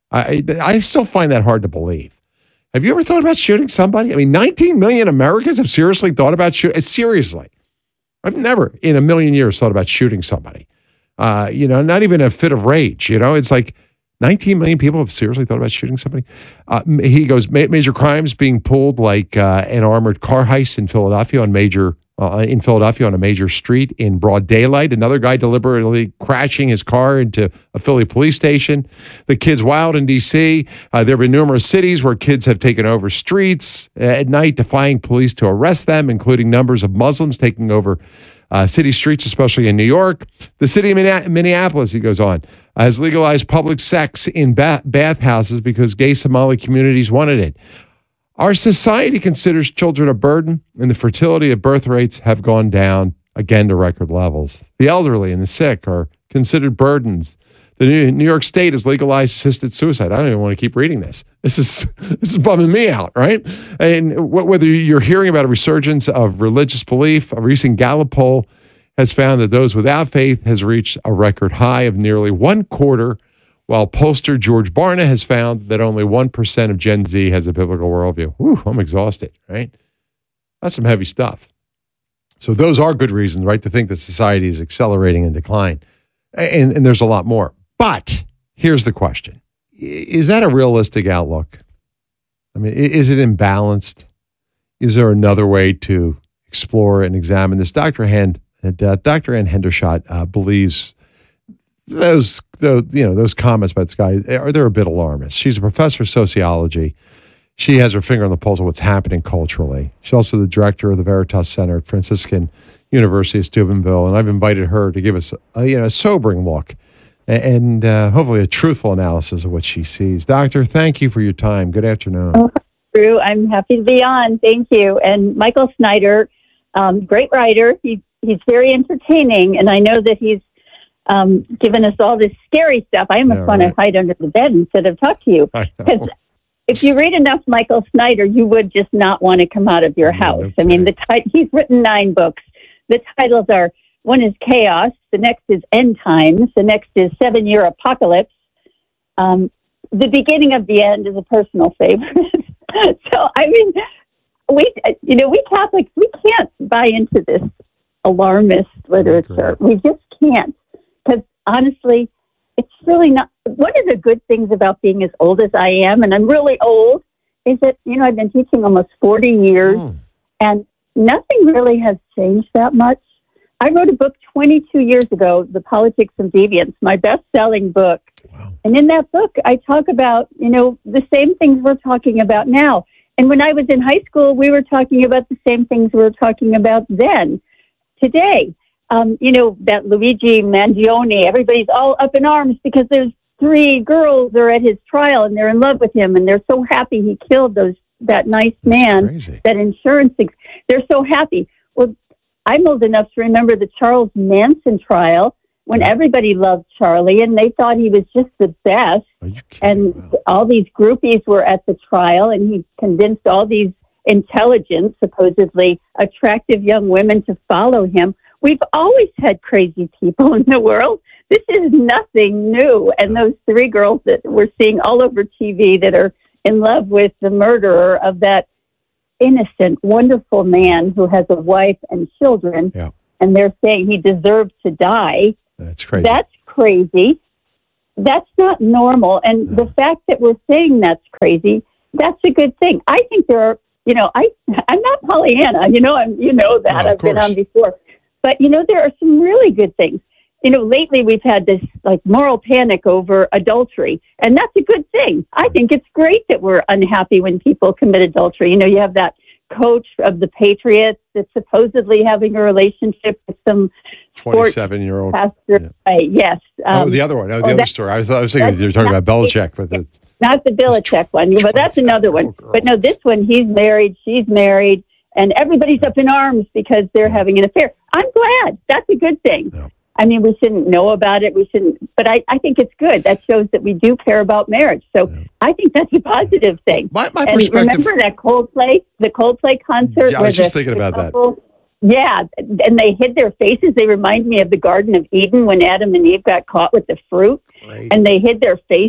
Speaker 4: I, I still find that hard to believe. Have you ever thought about shooting somebody? I mean, nineteen million Americans have seriously thought about shooting. Seriously. I've never in a million years thought about shooting somebody. Uh, you know, not even a fit of rage. You know, it's like nineteen million people have seriously thought about shooting somebody. Uh, he goes, ma- major crimes being pulled like uh, an armored car heist in Philadelphia on major uh, in Philadelphia on a major street in broad daylight. Another guy deliberately crashing his car into a Philly police station. The kids wild in D C. Uh, there have been numerous cities where kids have taken over streets at night, defying police to arrest them, including numbers of Muslims taking over Uh, city streets, especially in New York. The city of Minneapolis, he goes on, has legalized public sex in ba- bathhouses because gay Somali communities wanted it. Our society considers children a burden, and the fertility of birth rates have gone down again to record levels. The elderly and the sick are considered burdens. The New, New York State has legalized assisted suicide. I don't even want to keep reading this. This is this is bumming me out, right? And wh- whether you're hearing about a resurgence of religious belief, a recent Gallup poll has found that those without faith has reached a record high of nearly one quarter, while pollster George Barna has found that only one percent of Gen Z has a biblical worldview. Whew, I'm exhausted, right? That's some heavy stuff. So those are good reasons, right, to think that society is accelerating in decline. And, and there's a lot more. But here's the question. Is that a realistic outlook? I mean, is it imbalanced? Is there another way to explore and examine this? Doctor Hand, uh, Doctor Ann Hendershot uh, believes those, those, you know, those comments about this guy are they're a bit alarmist. She's a professor of sociology. She has her finger on the pulse of what's happening culturally. She's also the director of the Veritas Center at Franciscan University of Steubenville, and I've invited her to give us a, you know, a sobering look and uh, hopefully a truthful analysis of what she sees. Doctor, thank you for your time. Good afternoon.
Speaker 21: Oh, Drew, I'm happy to be on. Thank you. And Michael Snyder, um, great writer. He, he's very entertaining, and I know that he's um, given us all this scary stuff. I almost
Speaker 4: Yeah,
Speaker 21: want
Speaker 4: right.
Speaker 21: to hide under the bed instead of talk to you.
Speaker 4: I know.
Speaker 21: Because if you read enough Michael Snyder, you would just not want to come out of your house. I mean, the ti- he's written nine books. The titles are, one is Chaos, the next is End Times, the next is Seven Year Apocalypse. Um, the beginning of the end is a personal favorite. So, I mean, we, you know, we Catholics, we can't buy into this alarmist literature. We just can't. Because honestly, it's really not. One of the good things about being as old as I am, and I'm really old, is that, you know, I've been teaching almost forty years,
Speaker 4: Mm.
Speaker 21: and nothing really has changed that much. I wrote a book twenty-two years ago, The Politics of Deviance, my best-selling book.
Speaker 4: Wow.
Speaker 21: And in that book, I talk about, you know, the same things we're talking about now. And when I was in high school, we were talking about the same things we were talking about then, today. Um, you know, that Luigi Mangione, everybody's all up in arms because there's three girls are at his trial and they're in love with him and they're so happy he killed those that nice man,
Speaker 4: crazy.
Speaker 21: that insurance thing. They're so happy. Well, I'm old enough to remember the Charles Manson trial when everybody loved Charlie and they thought he was just the best. And all these groupies were at the trial and he convinced all these intelligent, supposedly attractive young women to follow him. We've always had crazy people in the world. This is nothing new. And those three girls that we're seeing all over T V that are in love with the murderer of that innocent, wonderful man who has a wife and children,
Speaker 4: Yeah.
Speaker 21: and they're saying he deserves to die.
Speaker 4: That's crazy.
Speaker 21: That's crazy. That's not normal. And the fact that we're saying that's crazy, that's a good thing. I think there are, you know, I, I'm not Pollyanna, you know, I'm, you know that.
Speaker 4: No, of
Speaker 21: I've been
Speaker 4: course.
Speaker 21: on before. But, you know, there are some really good things. You know, lately we've had this like moral panic over adultery, and that's a good thing. I think it's great that we're unhappy when people commit adultery. You know, you have that coach of the Patriots that's supposedly having a relationship with some sports
Speaker 4: twenty-seven-year-old.
Speaker 21: pastor. Right, yes.
Speaker 4: oh,
Speaker 21: Um,
Speaker 4: the other one. Oh, the
Speaker 21: oh,
Speaker 4: other
Speaker 21: that-
Speaker 4: story. I was, I was thinking
Speaker 21: that's
Speaker 4: you were talking
Speaker 21: not-
Speaker 4: about Belichick, but it's
Speaker 21: Not the Belichick one, but that's another one. But no, this one, he's married, she's married, and everybody's up in arms because they're having an affair. I'm glad. That's a good thing. I mean, we shouldn't know about it. We shouldn't, but I, I think it's good. That shows that we do care about marriage. So I think that's a positive thing.
Speaker 4: My, my
Speaker 21: and
Speaker 4: perspective.
Speaker 21: remember that Coldplay, the Coldplay concert?
Speaker 4: Yeah, I
Speaker 21: where
Speaker 4: was just
Speaker 21: the-
Speaker 4: thinking
Speaker 21: the
Speaker 4: about that.
Speaker 21: couple- Yeah, and they hid their faces. They remind me of the Garden of Eden when Adam and Eve got caught with the fruit,
Speaker 4: Great.
Speaker 21: and they hid their faces.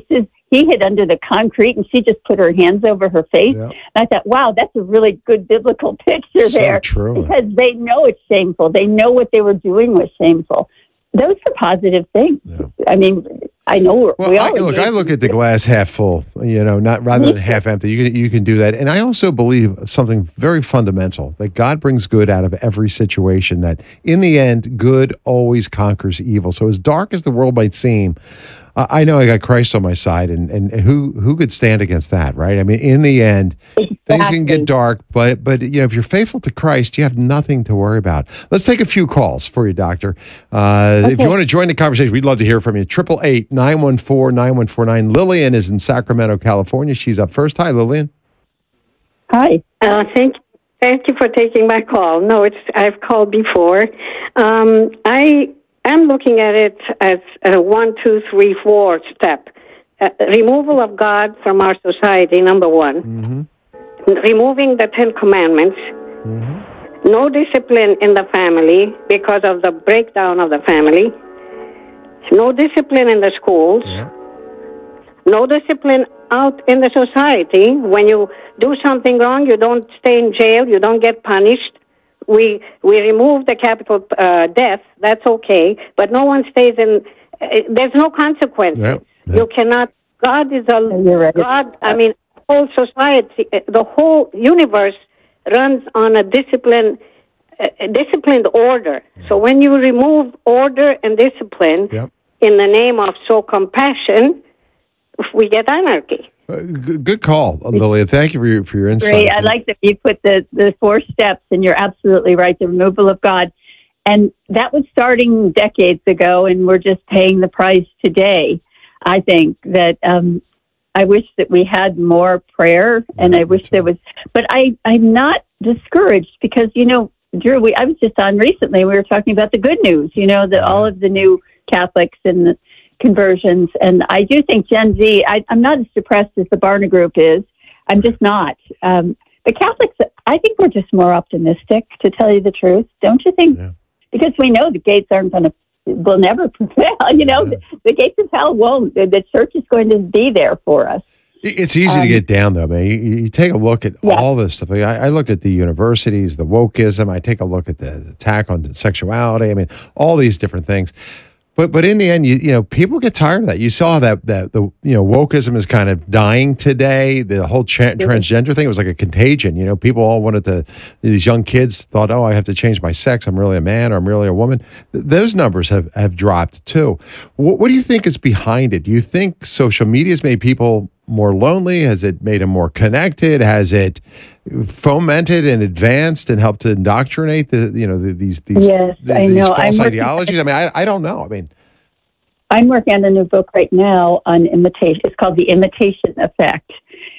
Speaker 21: he hid under the concrete and she just put her hands over her face.
Speaker 4: Yep.
Speaker 21: And I thought, wow, that's a really good biblical picture
Speaker 4: So
Speaker 21: there.
Speaker 4: true.
Speaker 21: Because they know it's shameful. They know what they were doing was shameful. Those are positive things. I mean, I know we're,
Speaker 4: Well,
Speaker 21: we
Speaker 4: I,
Speaker 21: all
Speaker 4: look, I
Speaker 21: engage
Speaker 4: look
Speaker 21: in
Speaker 4: at the glass half full, you know, not rather
Speaker 21: Me
Speaker 4: than half empty. You can you can do that, and I also believe something very fundamental that God brings good out of every situation. That in the end, good always conquers evil. So as dark as the world might seem, uh, I know I got Christ on my side, and, and and who who could stand against that, right? I mean, in the end, things can get dark, but but you know, if you're faithful to Christ, you have nothing to worry about. Let's take a few calls for you, Doctor. Uh, If you want to join the conversation, we'd love to hear from you. Triple eight nine one four nine one four nine. Lillian is in Sacramento, California. She's up first. Hi, Lillian.
Speaker 21: Hi.
Speaker 1: Uh, thank thank you for taking my call. No, it's I've called before. Um, I am looking at it as a one, two, three, four step. Uh, removal of God from our society, number one. Removing the Ten Commandments. No discipline in the family because of the breakdown of the family. No discipline in the schools. No discipline out in the society. When you do something wrong, you don't stay in jail. You don't get punished. We we remove the capital uh, death. That's okay, but no one stays in. Uh, there's no consequences.
Speaker 4: Yep.
Speaker 1: You cannot. God is a God. I mean, whole society, uh, the whole universe runs on a discipline, uh, disciplined order. So when you remove order and discipline in the name of so compassion, we get anarchy.
Speaker 4: Uh, g- good call, Lillian. Thank you for your, for your insight.
Speaker 21: Great. I like that you put the, the four steps, and you're absolutely right, the removal of God. And that was starting decades ago, and we're just paying the price today. I think that um, I wish that we had more prayer, and I wish there was, but I, I'm not discouraged because, you know, Drew, we, I was just on recently, we were talking about the good news, you know, that all of the new Catholics and the conversions. And I do think Gen Z, I, I'm not as depressed as the Barna Group is. I'm just not. Um, the Catholics, I think we're just more optimistic, to tell you the truth. Don't you think? Yeah. Because we know the gates aren't going to, will never prevail. You know, yeah. the, the gates of hell won't. The, the church is going to be there for us.
Speaker 4: It's easy um, to get down, though, man. You, you take a look at yeah. all this stuff. I, I look at the universities, the wokeism. I take a look at the attack on sexuality. I mean, all these different things. But but in the end, you you know, people get tired of that. You saw that that the you know wokeism is kind of dying today. The whole cha- transgender thing was like a contagion. You know, people all wanted to. These young kids thought, oh, I have to change my sex. I'm really a man or I'm really a woman. Th- those numbers have, have dropped too. What, what do you think is behind it? Do you think social media has made people more lonely? Has it made them more connected? Has it fomented and advanced and helped to indoctrinate the you know the, these these,
Speaker 21: yes,
Speaker 4: the,
Speaker 21: I
Speaker 4: these
Speaker 21: know.
Speaker 4: false
Speaker 21: I'm
Speaker 4: ideologies?
Speaker 21: working,
Speaker 4: I mean, I, I don't know. I mean,
Speaker 21: I'm working on a new book right now on imitation. It's called The Imitation Effect,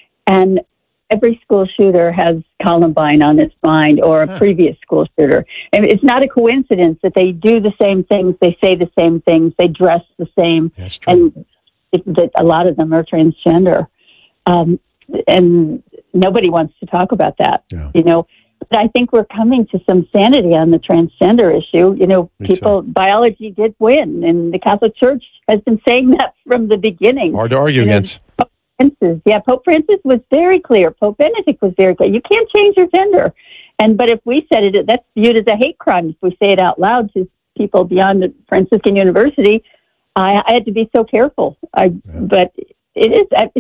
Speaker 21: and every school shooter has Columbine on its mind, or a huh. previous school shooter. And it's not a coincidence that they do the same things, they say the same things, they dress the same,
Speaker 4: That's true.
Speaker 21: and it, that a lot of them are transgender. Um, and nobody wants to talk about that, yeah. you know. But I think we're coming to some sanity on the transgender issue. You know,
Speaker 4: Me
Speaker 21: people,
Speaker 4: too.
Speaker 21: biology did win, and the Catholic Church has been saying that from the beginning.
Speaker 4: Hard to argue
Speaker 21: you know,
Speaker 4: against.
Speaker 21: Pope Francis, yeah, Pope Francis was very clear. Pope Benedict was very clear. You can't change your gender. And but if we said it, that's viewed as a hate crime. If we say it out loud to people beyond the Franciscan University, I, I had to be so careful. I, yeah. But it is. I,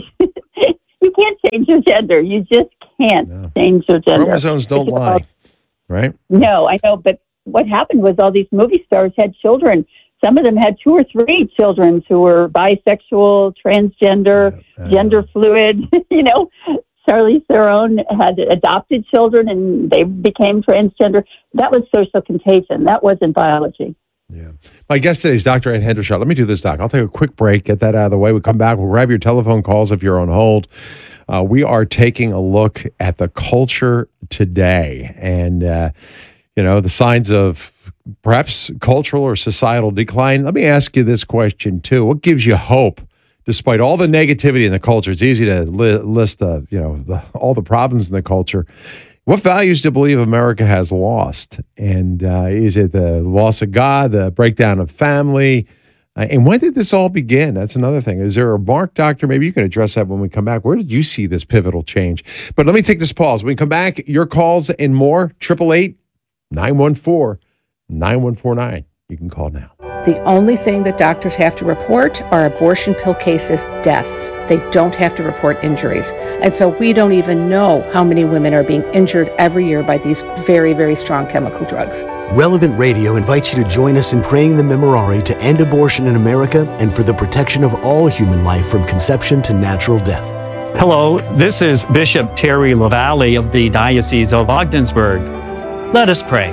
Speaker 21: you can't change your gender. You just can't no. change your gender.
Speaker 4: Chromosomes don't
Speaker 21: it's
Speaker 4: lie,
Speaker 21: about,
Speaker 4: right?
Speaker 21: No, I know. But what happened was all these movie stars had children. Some of them had two or three children who were bisexual, transgender, yeah, gender fluid. You know, Charlize Theron had adopted children and they became transgender. That was social contagion. That wasn't biology.
Speaker 4: Yeah. My guest today is Doctor Ed Hendershot. Let me do this, Doc. I'll take a quick break, get that out of the way. We come back. We'll grab your telephone calls if you're on hold. Uh, we are taking a look at the culture today and, uh, you know, the signs of perhaps cultural or societal decline. Let me ask you this question, too. What gives you hope despite all the negativity in the culture? It's easy to li- list the, you know, the, all the problems in the culture. What values do you believe America has lost? And uh, is it the loss of God, the breakdown of family, Uh, and when did this all begin? That's another thing. Is there a mark, Doctor? Maybe you can address that when we come back. Where did you see this pivotal change? But let me take this pause. When we come back, your calls and more, eight eight eight, nine one four, nine one four nine. You can call now.
Speaker 2: The only thing that doctors have to report are abortion pill cases, deaths. They don't have to report injuries. And so we don't even know how many women are being injured every year by these very, very strong chemical drugs.
Speaker 7: Relevant Radio invites you to join us in praying the Memorare to end abortion in America and for the protection of all human life from conception to natural death.
Speaker 22: Hello, this is Bishop Terry LaValle of the Diocese of Ogdensburg. Let us pray.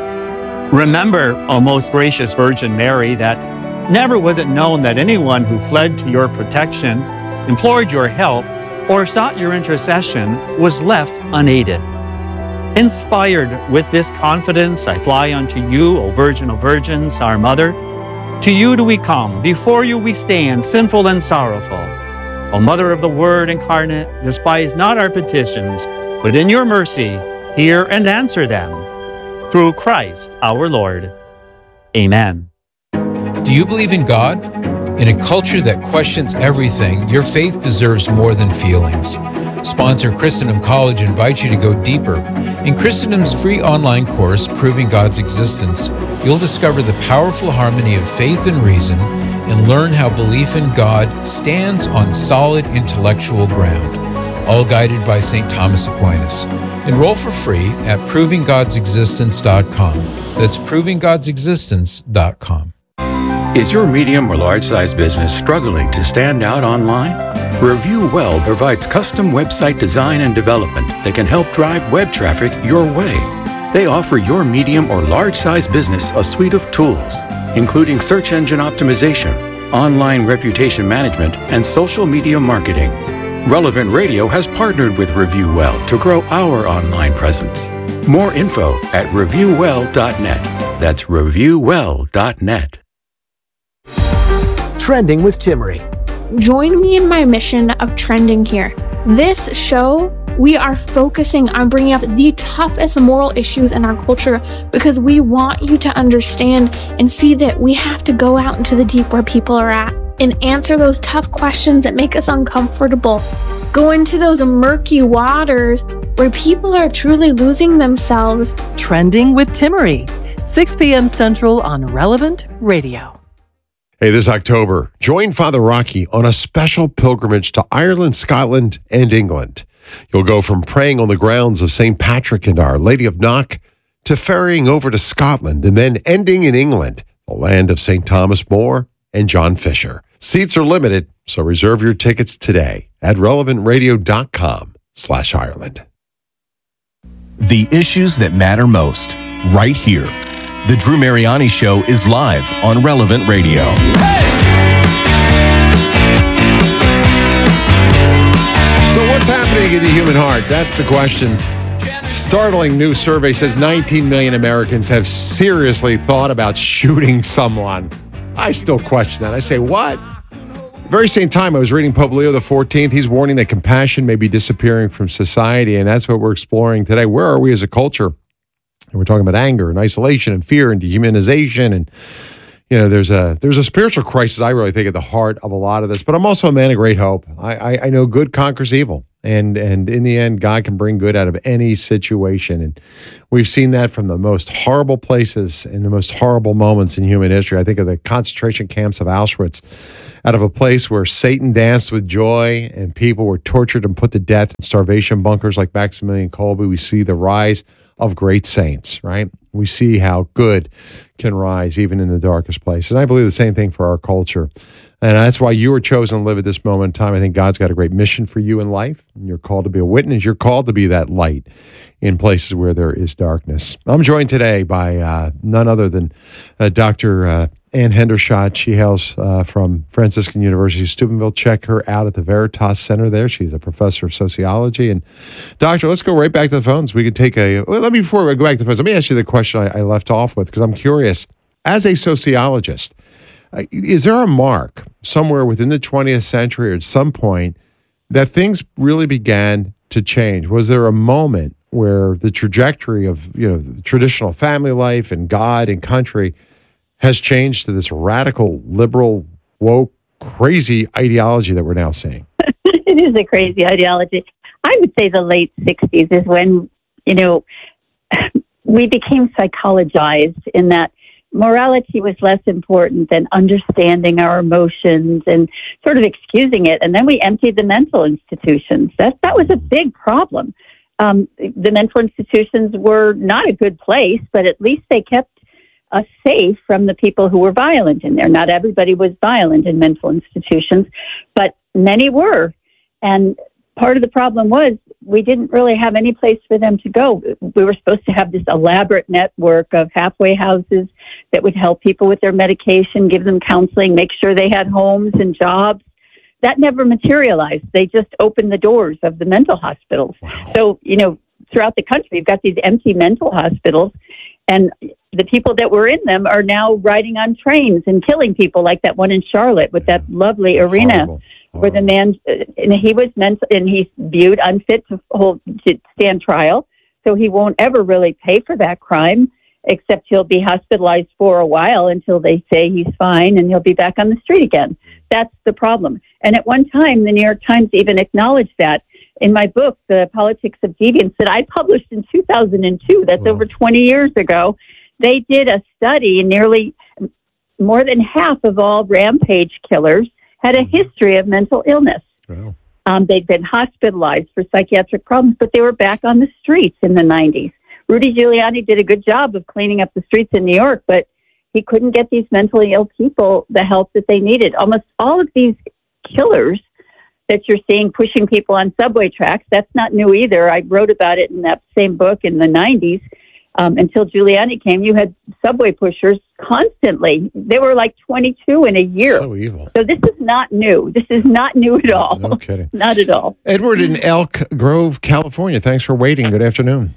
Speaker 22: Remember, O most gracious Virgin Mary, that never was it known that anyone who fled to your protection, implored your help, or sought your intercession was left unaided. Inspired with this confidence, I fly unto you, O Virgin of Virgins, our Mother. To you do we come, before you we stand, sinful and sorrowful. O Mother of the Word incarnate, despise not our petitions, but in your mercy hear and answer them. Through Christ our Lord. Amen.
Speaker 5: Do you believe in God? In a culture that questions everything, your faith deserves more than feelings. Sponsor Christendom College invites you to go deeper. In Christendom's free online course, Proving God's Existence, you'll discover the powerful harmony of faith and reason and learn how belief in God stands on solid intellectual ground, all guided by Saint Thomas Aquinas. Enroll for free at proving gods existence dot com. That's proving gods existence dot com.
Speaker 18: Is your medium or large-sized business struggling to stand out online? Review Well provides custom website design and development that can help drive web traffic your way. They offer your medium or large-sized business a suite of tools, including search engine optimization, online reputation management, and social media marketing. Relevant Radio has partnered with Review Well to grow our online presence. More info at review well dot net. That's review well dot net.
Speaker 7: Trending with Timmery.
Speaker 23: Join me in my mission of trending here. This show, we are focusing on bringing up the toughest moral issues in our culture because we want you to understand and see that we have to go out into the deep where people are at and answer those tough questions that make us uncomfortable. Go into those murky waters where people are truly losing themselves.
Speaker 24: Trending with Timmery, six p.m. Central on Relevant Radio.
Speaker 4: Hey, this October, join Father Rocky on a special pilgrimage to Ireland, Scotland, and England. You'll go from praying on the grounds of Saint Patrick and Our Lady of Knock to ferrying over to Scotland and then ending in England, the land of Saint Thomas More and John Fisher. Seats are limited, so reserve your tickets today at relevant radio dot com slash Ireland.
Speaker 20: The issues that matter most, right here. The Drew Mariani Show is live on Relevant Radio.
Speaker 4: So what's happening in the human heart? That's the question. Startling new survey says nineteen million Americans have seriously thought about shooting someone. I still question that. I say, what? Very same time, I was reading Pope Leo the fourteenth. He's warning that compassion may be disappearing from society, and that's what we're exploring today. Where are we as a culture? And we're talking about anger and isolation and fear and dehumanization, and you know, there's a there's a spiritual crisis, I really think, at the heart of a lot of this. But I'm also a man of great hope. I, I, I know good conquers evil, and and in the end, God can bring good out of any situation. And we've seen that from the most horrible places and the most horrible moments in human history. I think of the concentration camps of Auschwitz, out of a place where Satan danced with joy and people were tortured and put to death in starvation bunkers like Maximilian Kolbe. We see the rise of great saints, right? We see how good can rise even in the darkest place. And I believe the same thing for our culture. And that's why you were chosen to live at this moment in time. I think God's got a great mission for you in life. You're called to be a witness. You're called to be that light in places where there is darkness. I'm joined today by uh, none other than uh, Doctor Uh, Ann Hendershot. She hails uh, from Franciscan University, Steubenville. Check her out at the Veritas Center there. She's a professor of sociology. And Doctor, let's go right back to the phones. We could take a, well, let me, before we go back to the phones, let me ask you the question I, I left off with, because I'm curious. As a sociologist, uh, is there a mark somewhere within the twentieth century or at some point that things really began to change? Was there a moment where the trajectory of, you know, traditional family life and God and country has changed to this radical, liberal, woke, crazy ideology that we're now seeing?
Speaker 21: It is a crazy ideology. I would say the late sixties is when, you know, we became psychologized in that morality was less important than understanding our emotions and sort of excusing it. And then we emptied the mental institutions. That, that was a big problem. Um, the mental institutions were not a good place, but at least they kept us safe from the people who were violent in there. Not everybody was violent in mental institutions, but many were. And part of the problem was we didn't really have any place for them to go. We were supposed to have this elaborate network of halfway houses that would help people with their medication, give them counseling, make sure they had homes and jobs. That never materialized. They just opened the doors of the mental hospitals. Wow. So, you know, throughout the country, you've got these empty mental hospitals, and the people that were in them are now riding on trains and killing people, like that one in Charlotte with that lovely arena. Horrible. Where the man, and he was meant, and he's viewed unfit to hold to stand trial, so he won't ever really pay for that crime, except he'll be hospitalized for a while until they say he's fine, and he'll be back on the street again. That's the problem. And at one time, the New York Times even acknowledged that. In my book, The Politics of Deviance, that I published in two thousand two, that's wow. over twenty years ago, they did a study, and nearly more than half of all rampage killers had a history of mental illness. Wow. Um, they'd been hospitalized for psychiatric problems, but they were back on the streets in the nineties. Rudy Giuliani did a good job of cleaning up the streets in New York, but he couldn't get these mentally ill people the help that they needed. Almost all of these killers that you're seeing pushing people on subway tracks, that's not new either. I wrote about it in that same book in the nineties. Um, until Giuliani came, you had subway pushers constantly. They were like twenty-two in a year.
Speaker 4: So evil.
Speaker 21: So this is not new. This is not new at all.
Speaker 4: No kidding.
Speaker 21: Not at all.
Speaker 4: Edward in Elk Grove, California. Thanks for waiting. Good afternoon.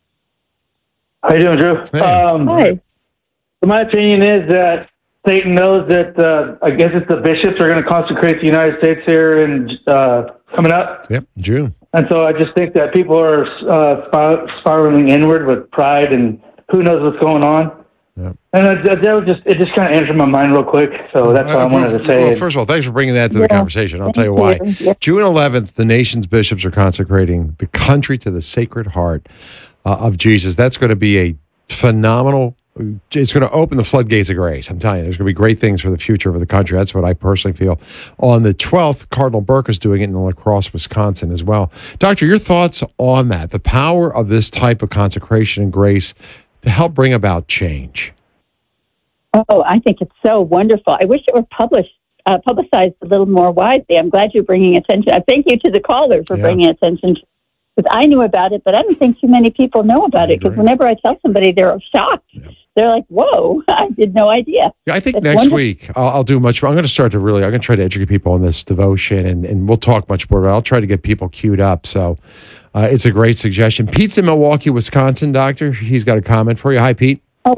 Speaker 3: How you doing, Drew?
Speaker 4: Hey.
Speaker 3: Um,
Speaker 21: Hi.
Speaker 3: So my opinion is that Satan knows that, uh, I guess it's the bishops are going to consecrate the United States here in uh, coming up.
Speaker 4: Yep, June.
Speaker 3: And so I just think that people are uh, spir- spiraling inward with pride, and who knows what's going on.
Speaker 4: Yep.
Speaker 3: And that, that was just it. Just kind of entered my mind real quick, so that's what I wanted to say.
Speaker 4: Well, first of all, thanks for bringing that to
Speaker 21: Yeah.
Speaker 4: the conversation. I'll tell you why.
Speaker 21: Yeah.
Speaker 4: June eleventh, the nation's bishops are consecrating the country to the Sacred Heart uh, of Jesus. That's going to be a phenomenal. It's going to open the floodgates of grace. I'm telling you, there's going to be great things for the future of the country. That's what I personally feel. On the twelfth, Cardinal Burke is doing it in La Crosse, Wisconsin as well. Doctor, your thoughts on that, the power of this type of consecration and grace to help bring about change?
Speaker 21: Oh, I think it's so wonderful. I wish it were published, uh, publicized a little more widely. I'm glad you're bringing attention. I thank you to the caller for
Speaker 4: Yeah.
Speaker 21: bringing attention, because I knew about it, but I don't think too many people know about it, because whenever I tell somebody, they're shocked.
Speaker 4: Yeah.
Speaker 21: They're like, whoa, I did no idea.
Speaker 4: Yeah, I think
Speaker 21: It's
Speaker 4: next
Speaker 21: wonderful.
Speaker 4: week I'll, I'll do much more. I'm going to start to really, I'm going to try to educate people on this devotion, and, and we'll talk much more, but I'll try to get people queued up. So uh, it's a great suggestion. Pete's in Milwaukee, Wisconsin, Doctor. He's got a comment for you. Hi, Pete.
Speaker 21: Oh,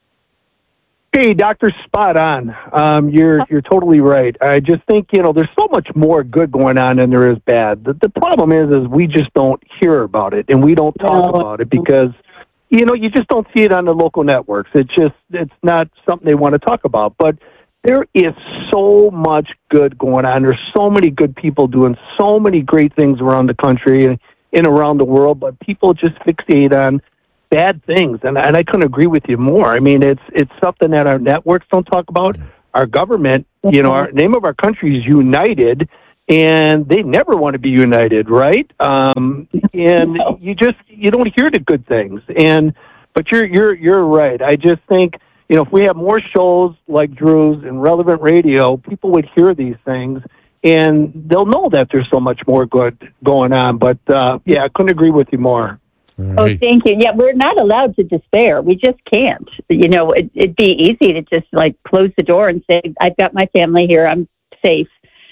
Speaker 6: Hey, Doctor, spot on. Um, you're you're totally right. I just think, you know, there's so much more good going on than there is bad. The, the problem is, is we just don't hear about it, and we don't talk
Speaker 21: No.
Speaker 6: about it because, you know, you just don't see it on the local networks. It's just, it's not something they want to talk about. But there is so much good going on. There's so many good people doing so many great things around the country and, and around the world, but people just fixate on bad things, and, and I couldn't agree with you more. I mean, it's it's something that our networks don't talk about. Our government, you know, our name of our country is United, and they never want to be united, right? Um, and you just you don't hear the good things. And but you're you're you're right. I just think, you know, if we have more shows like Drew's and Relevant Radio, people would hear these things, and they'll know that there's so much more good going on. But uh, yeah, I couldn't agree with you more.
Speaker 21: Oh, thank you. Yeah, we're not allowed to despair. We just can't. You know, it, it'd be easy to just like close the door and say, I've got my family here. I'm safe.